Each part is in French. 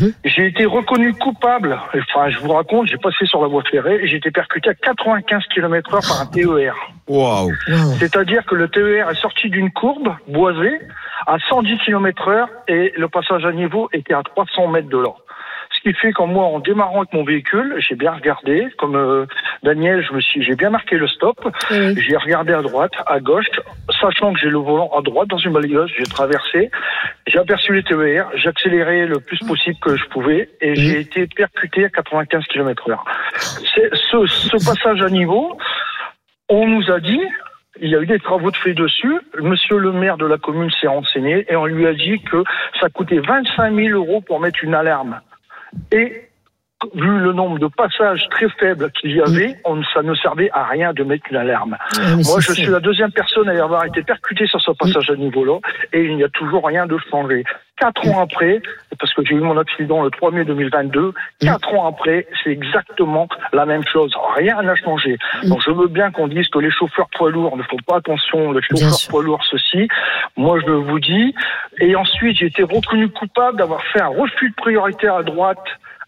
J'ai été reconnu coupable. Enfin, je vous raconte, j'ai passé sur la voie ferrée et j'ai été percuté à 95 km/h par un TER. Waouh. C'est-à-dire que le TER est sorti d'une courbe boisée à 110 km/h et le passage à niveau était à 300 mètres de là. Ce qui fait qu'en moi, en démarrant avec mon véhicule, j'ai bien regardé, comme Daniel, j'ai bien marqué le stop. J'ai regardé à droite, à gauche, sachant que j'ai le volant à droite dans une balayeuse, j'ai traversé, j'ai aperçu les TER, j'ai accéléré le plus possible que je pouvais et j'ai été percuté à 95 km/h. Ce passage à niveau, on nous a dit, il y a eu des travaux de fait dessus. Monsieur le maire de la commune s'est renseigné et on lui a dit que ça coûtait 25 000 € pour mettre une alarme. Et vu le nombre de passages très faibles qu'il y avait, ça ne servait à rien de mettre une alarme. Moi, je suis la deuxième personne à y avoir été percutée sur ce passage à niveau-là, et il n'y a toujours rien de changé. 4 ans après, parce que j'ai eu mon accident le 3 mai 2022, 4 ans après, c'est exactement la même chose. Rien n'a changé. Donc je veux bien qu'on dise que les chauffeurs poids lourds ne font pas attention, les chauffeurs poids lourds ceci. Moi, je vous dis. Et ensuite, j'ai été reconnu coupable d'avoir fait un refus de priorité à droite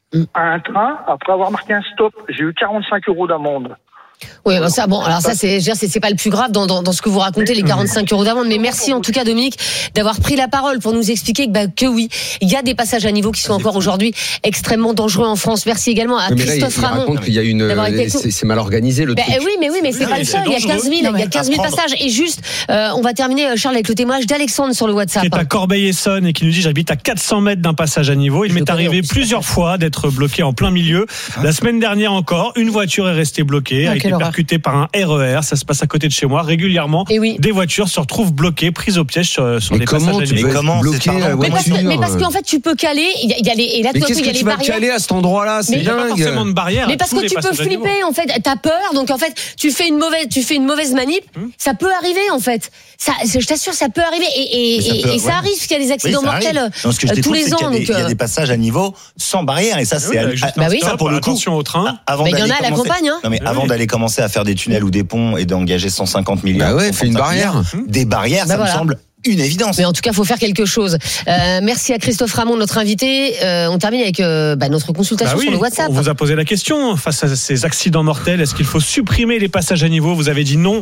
à un train, après avoir marqué un stop. J'ai eu 45 € d'amende. Oui, ça, bon, alors ça, c'est pas le plus grave dans ce que vous racontez, les 45 € d'amende. Mais merci en tout cas, Dominique, d'avoir pris la parole pour nous expliquer que oui, il y a des passages à niveau qui sont encore aujourd'hui extrêmement dangereux en France. Merci également à Christophe Ramon. Raconte qu'il y a c'est mal organisé le truc. Oui, mais c'est pas le seul. Il y a 15 000 passages. Et juste, on va terminer, Charles, avec le témoignage d'Alexandre sur le WhatsApp. Qui est à Corbeil-Essonnes et qui nous dit: j'habite à 400 mètres d'un passage à niveau. Il m'est arrivé plusieurs fois d'être bloqué en plein milieu. La semaine dernière encore, une voiture est restée bloquée, a été percutée par un RER. Ça se passe à côté de chez moi régulièrement. Des voitures se retrouvent bloquées, prises au piège sur des passages à niveau. Mais comment bloquer la voiture? Mais parce qu'en fait, tu peux caler. Il y a les, et là, mais qu'est-ce que tu vas caler à cet endrour-là? C'est dingue. Il n'y a pas forcément de barrière. Mais parce que tu peux flipper, en fait. T'as peur, donc en fait, tu fais une mauvaise manip. Ça peut arriver, en fait. Ça, je t'assure, ça peut arriver. Et ça arrive, parce qu'il y a des accidents mortels tous les ans. Il y a des passages à niveau sans barrière, et ça, c'est ça pour le coup. Attention au train. Il y en a à la campagne. Non, mais avant d'aller commencer à faire des tunnels ou des ponts et d'engager 150 milliards. Fais une barrière. Des barrières, ça me semble une évidence. Mais en tout cas, il faut faire quelque chose. Merci à Christophe Ramon, notre invité. On termine avec notre consultation sur le WhatsApp. On vous a posé la question face à ces accidents mortels. Est-ce qu'il faut supprimer les passages à niveau? Vous avez dit non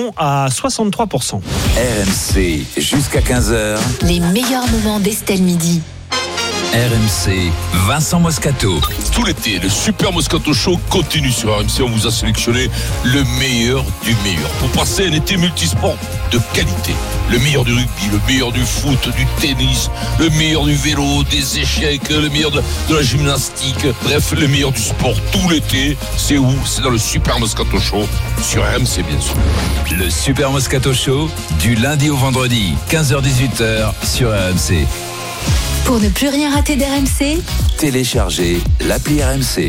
à 63%. RMC jusqu'à 15h. Les meilleurs moments d'Estelle Midi. RMC, Vincent Moscato. Tout l'été, le Super Moscato Show continue sur RMC. On vous a sélectionné le meilleur du meilleur pour passer un été multisport de qualité. Le meilleur du rugby, le meilleur du foot, du tennis, le meilleur du vélo, des échecs, le meilleur de la gymnastique. Bref, le meilleur du sport tout l'été. C'est où? C'est dans le Super Moscato Show sur RMC, bien sûr. Le Super Moscato Show, du lundi au vendredi, 15h-18h sur RMC. Pour ne plus rien rater d'RMC, téléchargez l'appli RMC.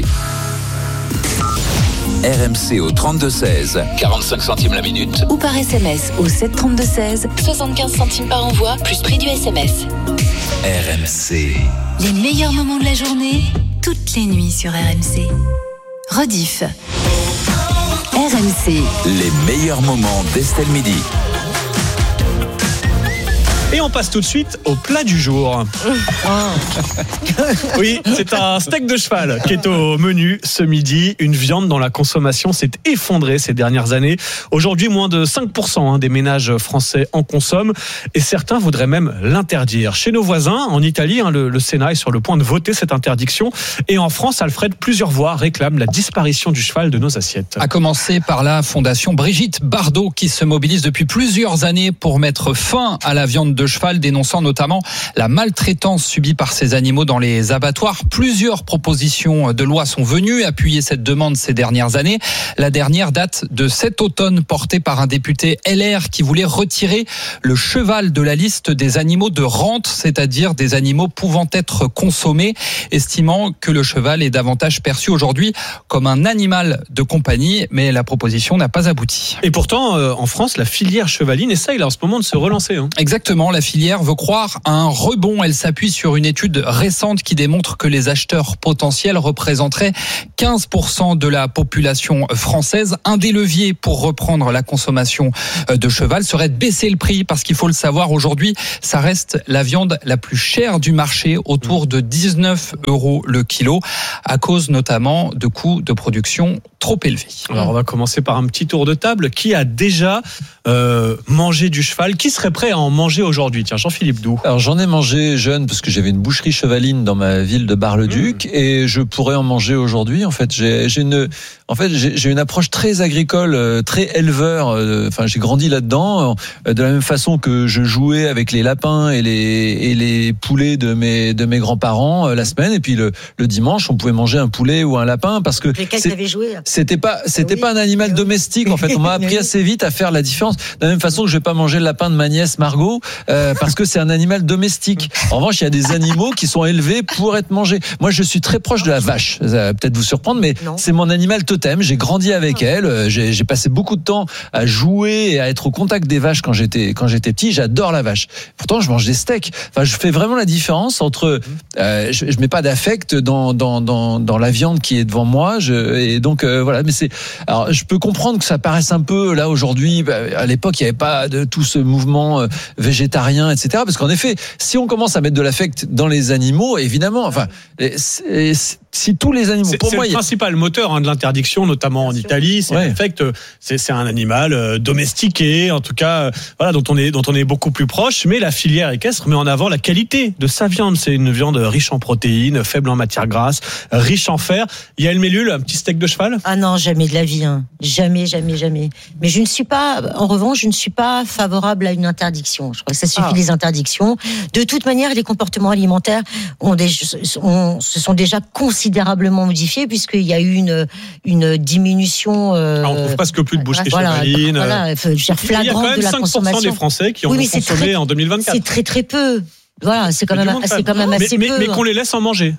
RMC au 32-16, 45 centimes la minute. Ou par SMS au 732-16, 75 centimes par envoi, plus prix du SMS. RMC. Les meilleurs moments de la journée, toutes les nuits sur RMC. Rediff. RMC. Les meilleurs moments d'Estelle Midi. Et on passe tout de suite au plat du jour. Oui, c'est un steak de cheval qui est au menu ce midi. Une viande dont la consommation s'est effondrée ces dernières années. Aujourd'hui, moins de 5% des ménages français en consomment. Et certains voudraient même l'interdire. Chez nos voisins, en Italie, le Sénat est sur le point de voter cette interdiction. Et en France, Alfred, plusieurs voix réclament la disparition du cheval de nos assiettes. À commencer par la fondation Brigitte Bardot qui se mobilise depuis plusieurs années pour mettre fin à la viande de cheval, dénonçant notamment la maltraitance subie par ces animaux dans les abattoirs. Plusieurs propositions de loi sont venues appuyer cette demande ces dernières années. La dernière date de cet automne, portée par un député LR qui voulait retirer le cheval de la liste des animaux de rente, c'est-à-dire des animaux pouvant être consommés, estimant que le cheval est davantage perçu aujourd'hui comme un animal de compagnie, mais la proposition n'a pas abouti. Et pourtant, en France, la filière chevaline essaye là en ce moment de se relancer. Exactement. Cependant, la filière veut croire à un rebond. Elle s'appuie sur une étude récente qui démontre que les acheteurs potentiels représenteraient 15% de la population française. Un des leviers pour reprendre la consommation de cheval serait de baisser le prix, parce qu'il faut le savoir, aujourd'hui, ça reste la viande la plus chère du marché, autour de 19 € le kilo, à cause notamment de coûts de production trop élevés. Alors on va commencer par un petit tour de table. Qui a déjà mangé du cheval? Qui serait prêt à en manger aujourd'hui? Tiens, Jean-Philippe Doux. Alors j'en ai mangé jeune parce que j'avais une boucherie chevaline dans ma ville de Bar-le-Duc et je pourrais en manger aujourd'hui. En fait, j'ai une approche très agricole, très éleveur. Enfin, j'ai grandi là-dedans, de la même façon que je jouais avec les lapins et les poulets de mes grands-parents la semaine, et puis le dimanche, on pouvait manger un poulet ou un lapin parce que c'était pas un animal domestique. En fait, on m'a appris assez vite à faire la différence. De la même façon que je vais pas manger le lapin de ma nièce Margot parce que c'est un animal domestique. En revanche, il y a des animaux qui sont élevés pour être mangés. Moi, je suis très proche de la vache. Ça va peut-être vous surprendre, mais c'est mon animal totem. J'ai grandi avec elle. J'ai passé beaucoup de temps à jouer et à être au contact des vaches quand j'étais petit. J'adore la vache. Pourtant, je mange des steaks. Enfin, je fais vraiment la différence entre. Je mets pas d'affect dans la viande qui est devant moi. Et donc voilà. Mais alors, je peux comprendre que ça paraisse un peu là aujourd'hui. À l'époque, il n'y avait pas de tout ce mouvement végétarien, etc. Parce qu'en effet, si on commence à mettre de l'affect dans les animaux, évidemment, enfin, si tous les animaux, pour moi, c'est le principal moteur de l'interdiction, notamment en Italie. C'est l'affect. C'est un animal domestiqué, en tout cas, voilà, dont on est beaucoup plus proche. Mais la filière équestre met en avant la qualité de sa viande. C'est une viande riche en protéines, faible en matières grasses, riche en fer. Yael Mellul, un petit steak de cheval? Ah non, jamais de la vie, hein. Jamais. Mais en revanche, je ne suis pas favorable à une interdiction. Je crois que ça suffit les interdictions. De toute manière, les comportements alimentaires se sont déjà considérablement modifiés, puisqu'il y a eu une diminution. On ne trouve pas que plus de boucheries chevalines. Voilà, il y a quand même 5% des Français qui ont consommé en 2024. C'est très peu. Voilà, c'est quand même assez peu. Mais qu'on les laisse en manger.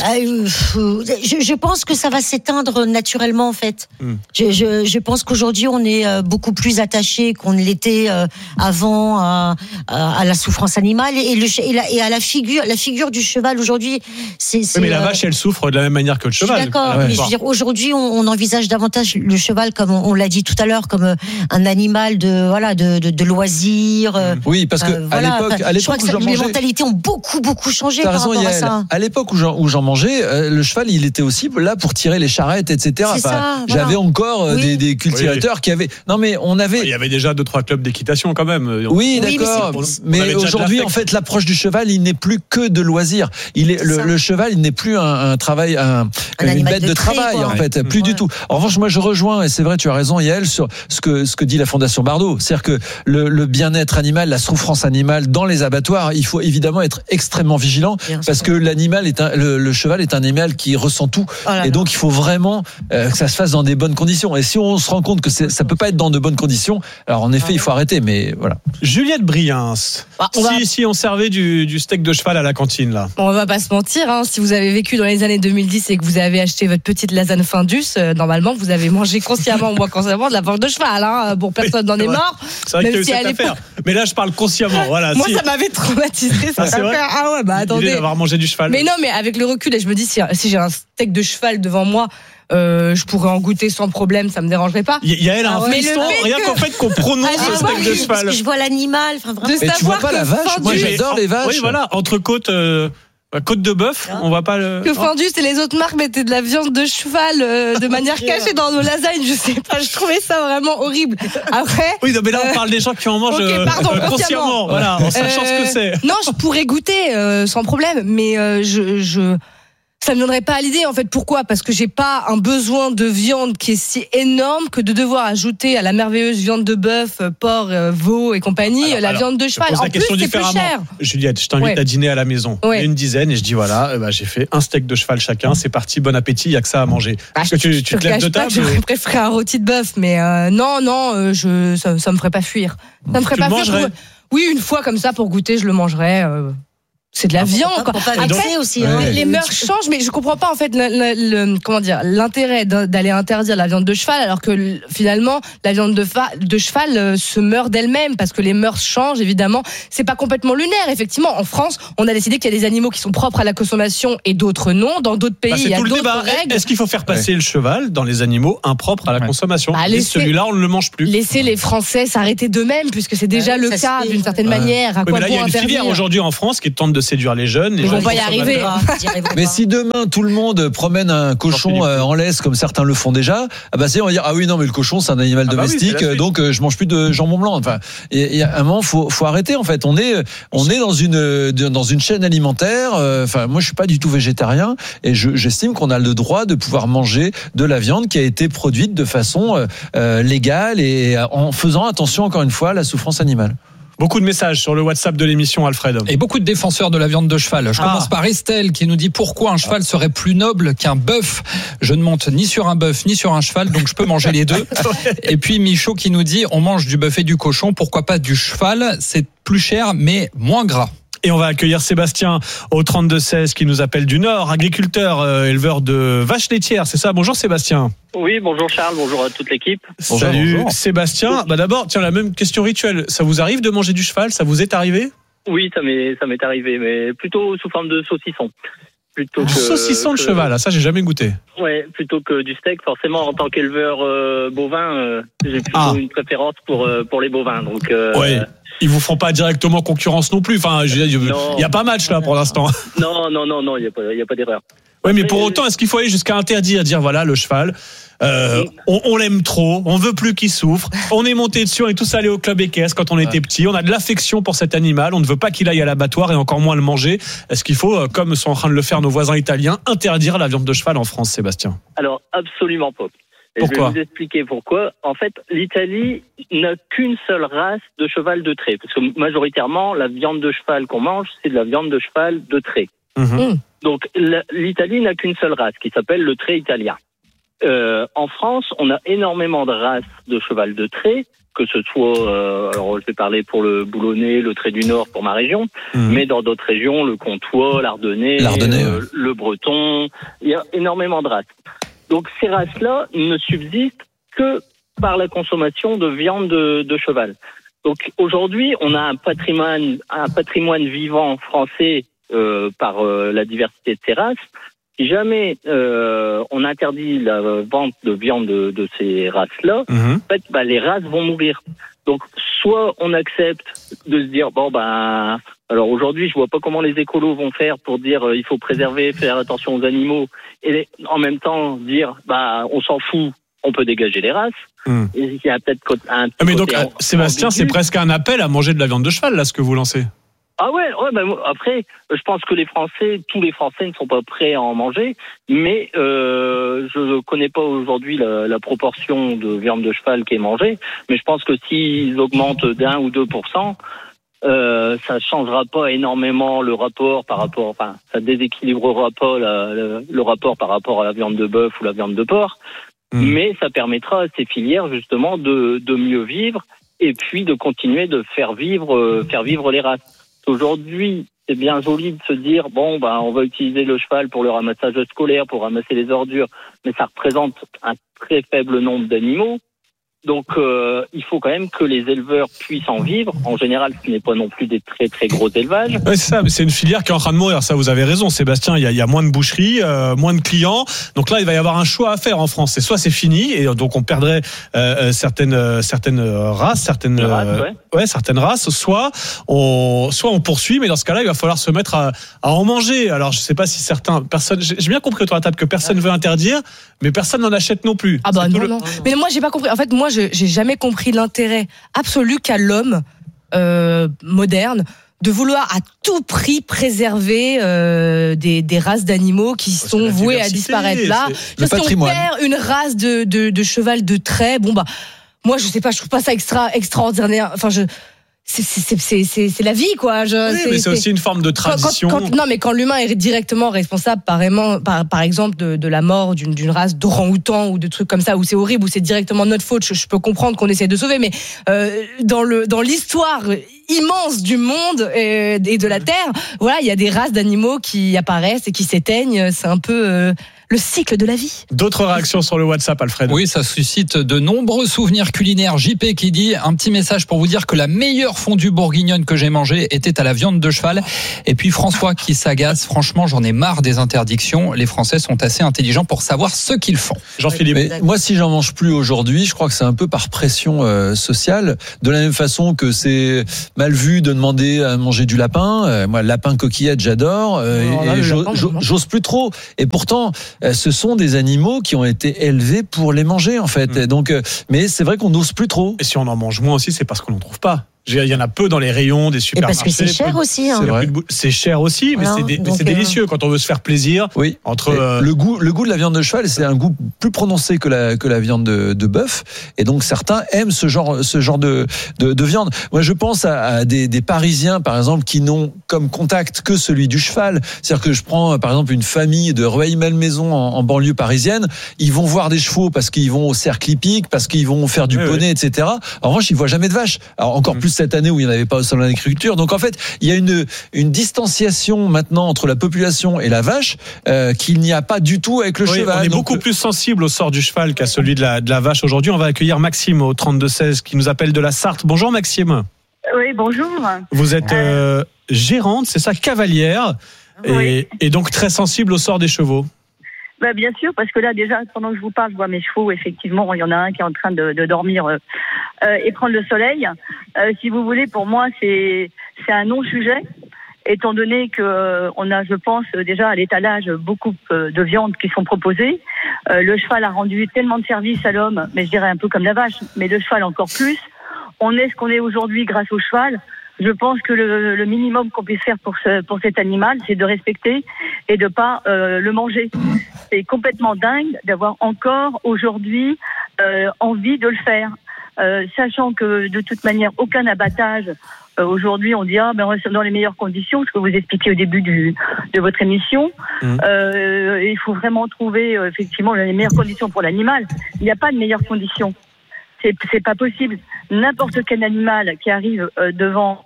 Je pense que ça va s'éteindre naturellement, en fait. Je pense qu'aujourd'hui, on est beaucoup plus attaché qu'on ne l'était avant à la souffrance animale et à la figure du cheval aujourd'hui. Mais la vache, elle souffre de la même manière que le cheval. Je suis d'accord. Mais je veux dire, aujourd'hui, on envisage davantage le cheval, comme on l'a dit tout à l'heure, comme un animal de loisir. Oui, parce que à l'époque où j'en mangeais, ont beaucoup changé. T'as par raison, rapport Yael. à ça. À l'époque où j'en mangeais, le cheval, il était aussi là pour tirer les charrettes, etc. J'avais encore des cultivateurs qui avaient. Non, mais on avait. Il y avait déjà 2-3 clubs d'équitation quand même. Oui, d'accord. Mais aujourd'hui, en fait, l'approche du cheval, il n'est plus que de loisir. Le cheval, il n'est plus un travail, une bête de travail, en fait, plus du tout. En revanche, moi, je rejoins, et c'est vrai, tu as raison, Yael, sur ce que dit la Fondation Bardot. C'est-à-dire que le bien-être animal, la souffrance animale dans les abattoirs, il faut évidemment être extrêmement vigilant, parce que le cheval est un animal qui ressent tout, et donc il faut vraiment que ça se fasse dans des bonnes conditions. Et si on se rend compte que ça peut pas être dans de bonnes conditions, alors en effet il faut arrêter. Mais voilà. Juliette Briens, si on servait du steak de cheval à la cantine là. On va pas se mentir, si vous avez vécu dans les années 2010 et que vous avez acheté votre petite lasagne Findus, normalement vous avez mangé consciemment ou inconsciemment de la viande de cheval. Bon, personne n'en est mort. C'est vrai qu'il y a eu cette affaire. Mais là je parle consciemment. Voilà. Moi ça m'avait traumatisé. C'est vrai. Attendez. L'idée d'avoir mangé du cheval. Mais non, mais avec le recul, je me dis, si j'ai un steak de cheval devant moi, je pourrais en goûter sans problème, ça me dérangerait pas. Yael a un frisson, rien qu'en fait qu'on prononce le steak de cheval. Parce que je vois l'animal. Mais tu vois pas la vache? Moi, j'adore les vaches. Oui, voilà, entrecôte. Côte de bœuf, on va pas le. Que Findus et les autres marques mettaient de la viande de cheval de manière cachée dans nos lasagnes, je sais pas, je trouvais ça vraiment horrible. Après. Oui, mais là on parle des gens qui en mangent consciemment, voilà, en sachant ce que c'est. Non, je pourrais goûter sans problème, mais ça me viendrait pas à l'idée, en fait. Pourquoi? Parce que j'ai pas un besoin de viande qui est si énorme que de devoir ajouter à la merveilleuse viande de bœuf, porc, veau et compagnie, la viande de cheval. En plus, c'est plus cher. Juliette, je t'invite à dîner à la maison. Il y a une dizaine et je dis voilà, j'ai fait un steak de cheval chacun, c'est parti, bon appétit, il y a que ça à manger. Parce que tu te lèves de table. J'aurais préféré un rôti de bœuf, mais ça me ferait pas fuir. Ça me ferait pas fuir. Oui, une fois comme ça pour goûter, je le mangerais. c'est de la viande, quoi. Après aussi, les mœurs changent, mais je comprends pas en fait comment dire, l'intérêt d'aller interdire la viande de cheval, alors que finalement la viande de cheval se meurt d'elle-même, parce que les mœurs changent évidemment. C'est pas complètement lunaire, effectivement. En France, on a décidé qu'il y a des animaux qui sont propres à la consommation et d'autres non. Dans d'autres pays, il y a d'autres règles. Est-ce qu'il faut faire passer le cheval dans les animaux impropres à la consommation? Et celui-là, on ne le mange plus. Laissez les Français s'arrêter d'eux-mêmes, puisque c'est déjà le cas d'une certaine manière. À quoi mais là, il y a une filière aujourd'hui en France qui tente de séduire les jeunes. Ils vont pas y arriver. Mais si demain tout le monde promène un cochon en laisse comme certains le font déjà, on va dire ah oui non mais le cochon c'est un animal domestique, donc je mange plus de jambon blanc. Enfin, il y a un moment faut arrêter en fait. On est dans une chaîne alimentaire. Enfin moi je suis pas du tout végétarien et j'estime qu'on a le droit de pouvoir manger de la viande qui a été produite de façon légale et en faisant attention encore une fois à la souffrance animale. Beaucoup de messages sur le WhatsApp de l'émission, Alfred. Et beaucoup de défenseurs de la viande de cheval. Je commence par Estelle qui nous dit pourquoi un cheval serait plus noble qu'un bœuf. Je ne monte ni sur un bœuf ni sur un cheval, donc je peux manger les deux. Et puis Michaud qui nous dit on mange du bœuf et du cochon, pourquoi pas du cheval? C'est plus cher mais moins gras. Et on va accueillir Sébastien au 32-16 qui nous appelle du Nord, agriculteur, éleveur de vaches laitières, c'est ça? Bonjour Sébastien. Oui, bonjour Charles, bonjour à toute l'équipe. Salut Sébastien. D'abord, tiens, la même question rituelle. Ça vous arrive de manger du cheval? Ça vous est arrivé? Oui, ça m'est arrivé, mais plutôt sous forme de saucisson. Saucisson de cheval, ça j'ai jamais goûté. Ouais, plutôt que du steak. Forcément, en tant qu'éleveur bovin, j'ai plutôt une préférence pour les bovins. Donc. Ouais. Ils vous font pas directement concurrence non plus. Enfin, il y a pas match là pour l'instant. Non, il y a pas d'erreur. Oui, mais pour autant, est-ce qu'il faut aller jusqu'à interdire, dire voilà le cheval, on l'aime trop, on veut plus qu'il souffre, on est monté dessus, on est tous allés au club équestre quand on était petit, on a de l'affection pour cet animal, on ne veut pas qu'il aille à l'abattoir et encore moins le manger. Est-ce qu'il faut, comme sont en train de le faire nos voisins italiens, interdire la viande de cheval en France, Sébastien? Alors absolument pas. Pourquoi? Je vais vous expliquer pourquoi. En fait, l'Italie n'a qu'une seule race de cheval de trait. Parce que majoritairement, la viande de cheval qu'on mange, c'est de la viande de cheval de trait. Donc, l'Italie n'a qu'une seule race qui s'appelle le trait italien. En France, on a énormément de races de cheval de trait, que ce soit, alors je vais parler pour le Boulonnais, le trait du Nord pour ma région, mais dans d'autres régions, le Comtois, l'Ardennais, le Breton, il y a énormément de races. Donc ces races-là ne subsistent que par la consommation de viande de cheval. Donc aujourd'hui, on a un patrimoine vivant français par la diversité de ces races. Si jamais on interdit la vente de viande de ces races-là, en fait, les races vont mourir. Donc soit on accepte de se dire alors aujourd'hui, je vois pas comment les écolos vont faire pour dire il faut préserver, faire attention aux animaux, et en même temps dire on s'en fout, on peut dégager les races. Et il y a peut-être un petit mais donc Sébastien, c'est presque un appel à manger de la viande de cheval là, ce que vous lancez. Ah ouais, après, je pense que tous les Français ne sont pas prêts à en manger, mais je ne connais pas aujourd'hui la proportion de viande de cheval qui est mangée, mais je pense que s'ils augmentent d'1 ou 2%, ça changera pas énormément le rapport ça déséquilibrera pas le rapport par rapport à la viande de bœuf ou la viande de porc, mais ça permettra à ces filières justement de mieux vivre et puis de continuer de faire vivre les races. Aujourd'hui, c'est bien joli de se dire on va utiliser le cheval pour le ramassage scolaire, pour ramasser les ordures, mais ça représente un très faible nombre d'animaux. Donc il faut quand même que les éleveurs puissent en vivre. En général, ce n'est pas non plus des très très gros élevages. Ouais, c'est ça, mais c'est une filière qui est en train de mourir. Ça, vous avez raison, Sébastien. Il y a moins de boucheries, moins de clients. Donc là, il va y avoir un choix à faire en France. C'est soit c'est fini, et donc on perdrait certaines races, certaines races. Soit on poursuit, mais dans ce cas-là, il va falloir se mettre à en manger. Alors je sais pas si personne. J'ai bien compris autour de la table que personne veut interdire, mais personne n'en achète non plus. Non. Mais moi, j'ai pas compris. En fait, moi, j'ai jamais compris l'intérêt absolu qu'a l'homme moderne de vouloir à tout prix préserver des races d'animaux qui sont vouées à disparaître. Là, si on perd une race de cheval de trait, moi je sais pas, je trouve pas ça extraordinaire. Enfin, c'est la vie, quoi. Mais c'est aussi une forme de tradition. Quand l'humain est directement responsable, par exemple, de la mort d'une race d'orang-outan ou de trucs comme ça, où c'est horrible, où c'est directement notre faute, je peux comprendre qu'on essaie de sauver, mais dans l'histoire immense du monde et de la Terre, voilà, il y a des races d'animaux qui apparaissent et qui s'éteignent. C'est un peu le cycle de la vie. D'autres réactions sur le WhatsApp, Alfred? Oui, ça suscite de nombreux souvenirs culinaires. JP qui dit un petit message pour vous dire que la meilleure fondue bourguignonne que j'ai mangée était à la viande de cheval. Et puis François qui s'agace, franchement j'en ai marre des interdictions. Les Français sont assez intelligents pour savoir ce qu'ils font. Jean-Philippe. Moi, si j'en mange plus aujourd'hui, je crois que c'est un peu par pression sociale. De la même façon que c'est mal vu de demander à manger du lapin. Moi, le lapin coquillette, j'adore. J'ose plus trop. Et pourtant, ce sont des animaux qui ont été élevés pour les manger, en fait. Donc, mais c'est vrai qu'on n'ose plus trop. Et si on en mange moins aussi, c'est parce qu'on n'en trouve pas. Il y en a peu dans les rayons des supermarchés. Et parce que c'est cher aussi. Hein. C'est cher aussi, mais c'est délicieux quand on veut se faire plaisir. Oui. Le goût de la viande de cheval, c'est un goût plus prononcé que la viande de bœuf. Et donc certains aiment ce genre de viande. Moi, je pense à des Parisiens, par exemple, qui n'ont comme contact que celui du cheval. C'est-à-dire que je prends, par exemple, une famille de Rueil-Malmaison en banlieue parisienne. Ils vont voir des chevaux parce qu'ils vont au cercle hippique, parce qu'ils vont faire du poney, etc. En revanche, ils voient jamais de vache. Alors encore plus cette année où il n'y en avait pas au salon de l'agriculture. Donc en fait, il y a une distanciation maintenant entre la population et la vache qu'il n'y a pas du tout avec le cheval. On est beaucoup plus sensible au sort du cheval qu'à celui de la vache aujourd'hui. On va accueillir Maxime au 32-16 qui nous appelle de la Sarthe. Bonjour Maxime. Oui, bonjour. Vous êtes gérante, c'est ça, cavalière, oui. et donc très sensible au sort des chevaux. Bah, bien sûr, parce que là, déjà, pendant que je vous parle, je vois mes chevaux. Effectivement, il y en a un qui est en train de dormir et prendre le soleil. Si vous voulez, pour moi, c'est un non-sujet, étant donné que on a, je pense, déjà à l'étalage beaucoup de viandes qui sont proposées. Le cheval a rendu tellement de services à l'homme, mais je dirais un peu comme la vache, mais le cheval encore plus. On est ce qu'on est aujourd'hui grâce au cheval. Je pense que le minimum qu'on puisse faire pour cet animal, c'est de respecter et de pas le manger. C'est complètement dingue d'avoir encore aujourd'hui envie de le faire, sachant que de toute manière aucun abattage aujourd'hui on dit on reste dans les meilleures conditions, ce que vous expliquez au début de votre émission. Il faut vraiment trouver effectivement les meilleures conditions pour l'animal. Il n'y a pas de meilleures conditions. C'est pas possible. N'importe quel animal qui arrive devant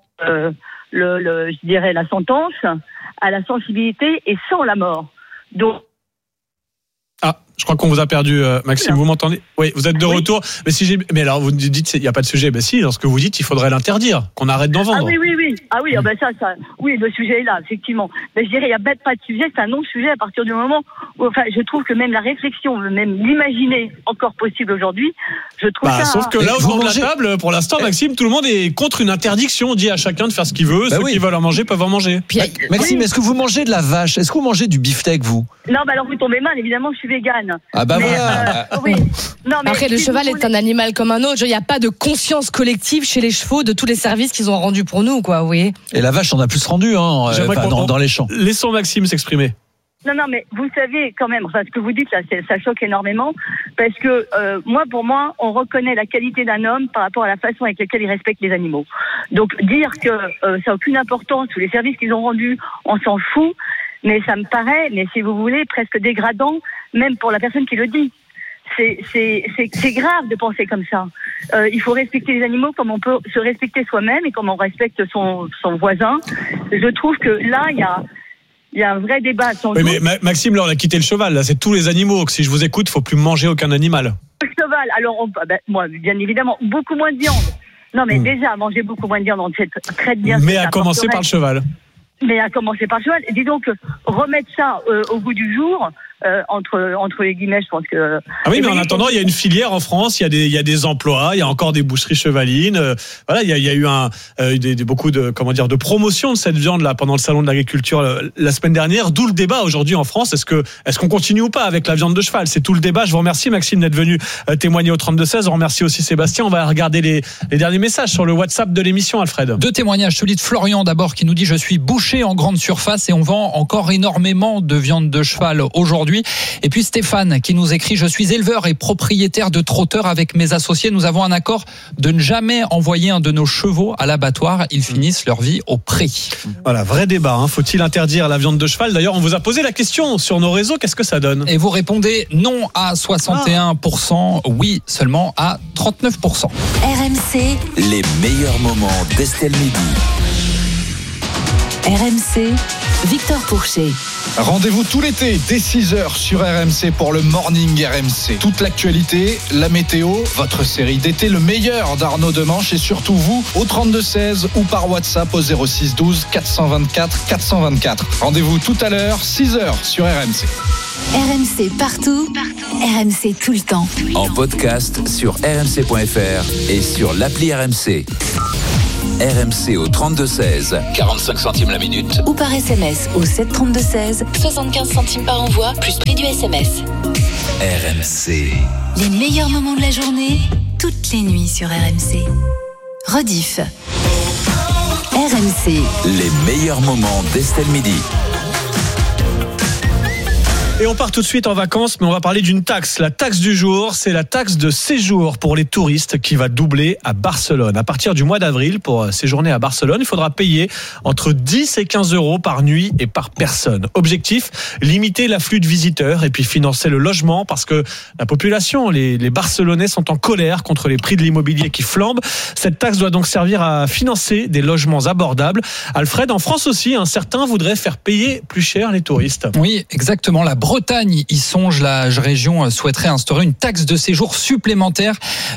je dirais la sentence a la sensibilité et sans la mort. Donc je crois qu'on vous a perdu, Maxime. Vous m'entendez? Oui, vous êtes de retour. Mais alors vous dites il n'y a pas de sujet. Ben si, dans ce que vous dites, il faudrait l'interdire, qu'on arrête d'en vendre. Ah oui, ça, oui, le sujet est là, effectivement. Mais je dirais, il n'y a pas de sujet, c'est un non-sujet à partir du moment où, je trouve que même la réflexion, même l'imaginer encore possible aujourd'hui, je trouve ça. Sauf que là, autour de la table, pour l'instant, Maxime, tout le monde est contre une interdiction. On dit à chacun de faire ce qu'il veut. Ceux qui veulent en manger peuvent en manger. Maxime, est-ce que vous mangez de la vache? Est-ce que vous mangez du beefsteak, vous? Non, alors vous tombez mal, évidemment, je suis végane. Ah bah voilà. Oui. Non, mais après, le cheval est un animal comme un autre. Il n'y a pas de conscience collective chez les chevaux de tous les services qu'ils ont rendus pour nous, quoi. Oui. Et la vache, on a plus rendu dans les champs. Laissons Maxime s'exprimer. Non, mais vous savez quand même, ce que vous dites là, ça choque énormément, parce que pour moi, on reconnaît la qualité d'un homme par rapport à la façon avec laquelle il respecte les animaux. Donc dire que ça n'a aucune importance, tous les services qu'ils ont rendus, on s'en fout, mais ça me paraît, mais si vous voulez, presque dégradant, même pour la personne qui le dit. C'est grave de penser comme ça. Il faut respecter les animaux comme on peut se respecter soi-même et comme on respecte son voisin. Je trouve que là, il y a un vrai débat. Mais Maxime, là, on a quitté le cheval. Là, c'est tous les animaux. Si je vous écoute, il ne faut plus manger aucun animal. Le cheval, alors, moi, bien évidemment, beaucoup moins de viande. Non, mais déjà, manger beaucoup moins de viande, on sait très bien. Mais à commencer par le cheval. Mais à commencer par le cheval. Et dis donc, remettre ça au goût du jour, entre les guillemets, je pense que. Ah oui, mais en attendant, il y a une filière en France, il y a des emplois, il y a encore des boucheries chevalines. Voilà, il y a eu beaucoup de promotion de cette viande là pendant le salon de l'agriculture la semaine dernière. D'où le débat aujourd'hui en France. Est-ce qu'on continue ou pas avec la viande de cheval? C'est tout le débat. Je vous remercie Maxime d'être venu témoigner au 32-16. On remercie aussi Sébastien. On va regarder les derniers messages sur le WhatsApp de l'émission, Alfred. 2 témoignages. Celui de Florian d'abord qui nous dit: je suis boucher en grande surface et on vend encore énormément de viande de cheval aujourd'hui. aujourd'hui. Et puis Stéphane qui nous écrit: je suis éleveur et propriétaire de trotteurs. Avec mes associés, nous avons un accord de ne jamais envoyer un de nos chevaux à l'abattoir. Ils finissent leur vie au pré. Voilà, vrai débat. Hein. Faut-il interdire la viande de cheval? D'ailleurs, on vous a posé la question sur nos réseaux. Qu'est-ce que ça donne? Et vous répondez non à 61%, oui seulement à 39%. RMC, Les meilleurs moments d'Estelle Midi. RMC, Victor Pourchet. Rendez-vous tout l'été dès 6h sur RMC pour le Morning RMC. Toute l'actualité, la météo, votre série d'été, le meilleur d'Arnaud Demanche et surtout vous au 32-16 ou par WhatsApp au 06 12 424 424. Rendez-vous tout à l'heure, 6h sur RMC. RMC partout, RMC tout le temps. En podcast sur rmc.fr et sur l'appli RMC. RMC au 32-16, 45 centimes la minute. Ou par SMS au 732-16, 75 centimes par envoi, plus prix du SMS. RMC. Les meilleurs moments de la journée, toutes les nuits sur RMC. Rediff. RMC. Les meilleurs moments d'Estelle Midi. Et on part tout de suite en vacances, mais on va parler d'une taxe. La taxe du jour, c'est la taxe de séjour pour les touristes qui va doubler à Barcelone. À partir du mois d'avril, pour séjourner à Barcelone, il faudra payer entre 10 et 15 euros par nuit et par personne. Objectif, limiter l'afflux de visiteurs et puis financer le logement parce que la population, les Barcelonais sont en colère contre les prix de l'immobilier qui flambent. Cette taxe doit donc servir à financer des logements abordables. Alfred, en France aussi, certains voudraient faire payer plus cher les touristes. Oui, exactement. La Bretagne y songe. La région souhaiterait instaurer une taxe de séjour supplémentaire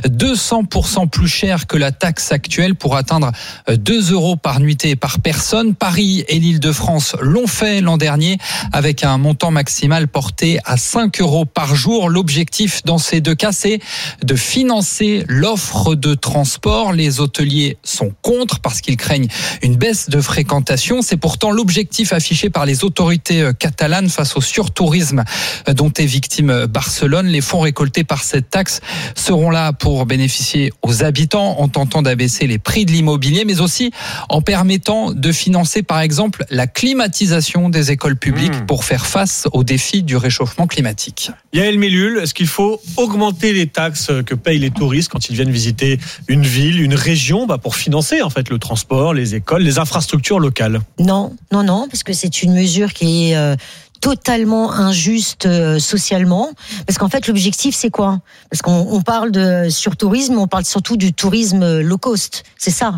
200% plus chère que la taxe actuelle pour atteindre 2 euros par nuitée et par personne. Paris et l'Île-de-France l'ont fait l'an dernier avec un montant maximal porté à 5 euros par jour. L'objectif dans ces deux cas, c'est de financer l'offre de transport. Les hôteliers sont contre parce qu'ils craignent une baisse de fréquentation. C'est pourtant l'objectif affiché par les autorités catalanes face au surtourisme dont est victime Barcelone. Les fonds récoltés par cette taxe seront là pour bénéficier aux habitants en tentant d'abaisser les prix de l'immobilier, mais aussi en permettant de financer par exemple la climatisation des écoles publiques pour faire face aux défis du réchauffement climatique. Yael Mellul, est-ce qu'il faut augmenter les taxes que payent les touristes quand ils viennent visiter une ville, une région, pour financer en fait le transport, les écoles, les infrastructures locales? Non, parce que c'est une mesure qui est totalement injuste socialement, parce qu'en fait l'objectif c'est quoi? Parce qu'on parle de surtourisme, on parle surtout du tourisme low cost. C'est ça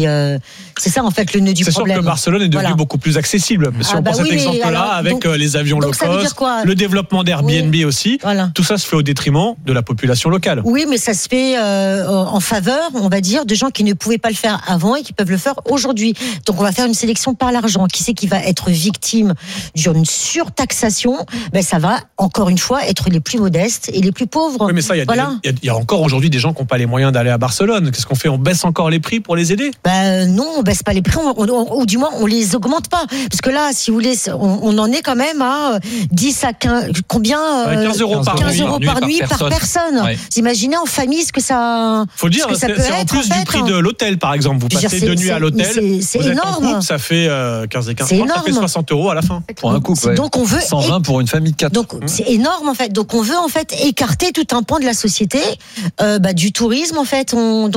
c'est ça en fait le nœud du problème. C'est sûr que Barcelone est devenu beaucoup plus accessible. Si on prend cet exemple-là avec les avions low cost, le développement d'Airbnb aussi, tout ça se fait au détriment de la population locale. Oui, mais ça se fait en faveur, on va dire, de gens qui ne pouvaient pas le faire avant et qui peuvent le faire aujourd'hui. Donc on va faire une sélection par l'argent. Qui c'est qui va être victime d'une surtaxation? Ça va encore une fois être les plus modestes et les plus pauvres. Oui, mais ça, il y a encore aujourd'hui des gens qui n'ont pas les moyens d'aller à Barcelone. Qu'est-ce qu'on fait? On baisse encore les prix pour les aider? Non, on baisse pas les prix, ou du moins on les augmente pas. Parce que là, si vous voulez, on en est quand même à 10 à 15, combien 15 euros par nuit par personne. Ouais. Vous imaginez en famille ce que ça. Faut dire, c'est en plus du prix de l'hôtel, par exemple. Vous passez 2 nuits à l'hôtel, c'est vous êtes énorme. en couple, ça fait 15 et 15 francs, ça fait 60 euros à la fin. Pour un couple, donc on veut 120 pour une famille de 4. Donc c'est énorme en fait. Donc on veut en fait écarter tout un pan de la société du tourisme en fait.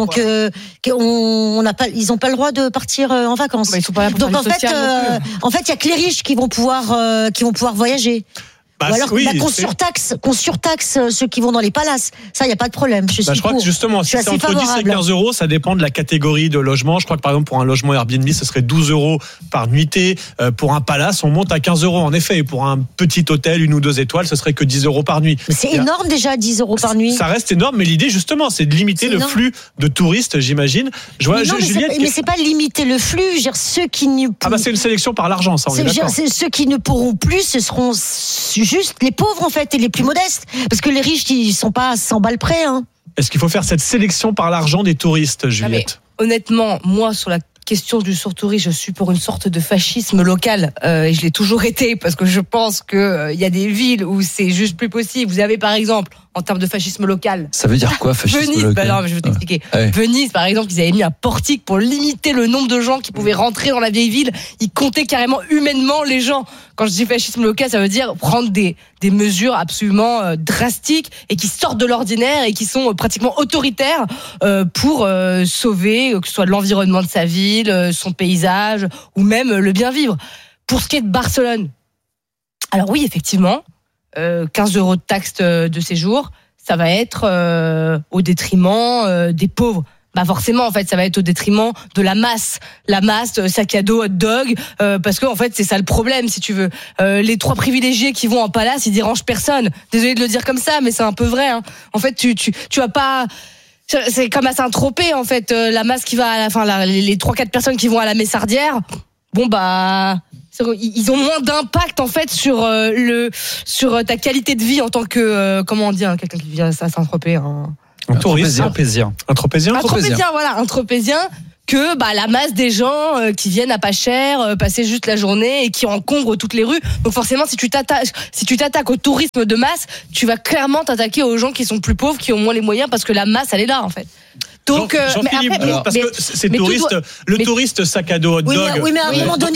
Ils n'ont pas le droit de partir en vacances. Ils sont pas là pour donc en fait, il y a que les riches qui vont pouvoir voyager. Ou alors qu'on surtaxe ceux qui vont dans les palaces. Ça, il n'y a pas de problème. Je crois que justement, si c'est entre 10 et 15 euros, ça dépend de la catégorie de logement. Je crois que par exemple, pour un logement Airbnb, ce serait 12 euros par nuitée. Pour un palace, on monte à 15 euros en effet. Et pour un petit hôtel, 1 ou 2 étoiles, ce serait que 10 euros par nuit. Mais c'est énorme déjà, 10 euros par nuit. Ça reste énorme, mais l'idée justement, c'est de limiter le flux de touristes, j'imagine. Mais c'est pas limiter le flux. Je veux dire, ceux qui ne. C'est une sélection par l'argent, ça. On est d'accord. Ceux qui ne pourront plus, ce seront juste les pauvres en fait et les plus modestes, parce que les riches ils sont pas à 100 balles près. Est-ce qu'il faut faire cette sélection par l'argent des touristes, Juliette? Honnêtement, moi sur la question du surtourisme, je suis pour une sorte de fascisme local et je l'ai toujours été parce que je pense que il y a des villes où c'est juste plus possible. Vous avez par exemple en termes de fascisme local. Ça veut dire quoi, fascisme Venise, local? non, mais je vais t'expliquer. Ouais. Venise, par exemple, ils avaient mis un portique pour limiter le nombre de gens qui pouvaient rentrer dans la vieille ville. Ils comptaient carrément humainement les gens. Quand je dis fascisme local, ça veut dire prendre des mesures absolument drastiques et qui sortent de l'ordinaire et qui sont pratiquement autoritaires pour sauver, que ce soit l'environnement de sa ville, son paysage ou même le bien vivre. Pour ce qui est de Barcelone, alors oui, effectivement, 15 € de taxe de séjour, ça va être au détriment des pauvres. Bah forcément, en fait, ça va être au détriment de la masse, sac à dos, hot dog, parce que en fait, c'est ça le problème, si tu veux. Les 3 privilégiés qui vont en palace, ils dérangent personne. Désolé de le dire comme ça, mais c'est un peu vrai. Hein. En fait, tu vas pas. C'est comme à Saint-Tropez, en fait, la masse qui va, les 3-4 personnes qui vont à la Messardière. Bon bah. Ils ont moins d'impact en fait sur ta qualité de vie en tant que comment on dit quelqu'un qui vient à Saint-Tropez un touriste, un tropézien, voilà, un tropézien que la masse des gens qui viennent à pas cher passer juste la journée et qui encombrent toutes les rues. Donc forcément, si tu t'attaques au tourisme de masse, tu vas clairement t'attaquer aux gens qui sont plus pauvres, qui ont moins les moyens, parce que la masse elle est là en fait. Donc, Jean-Philippe, parce que ces touristes, touriste sac à dos hot dog. Oui, mais à un moment donné,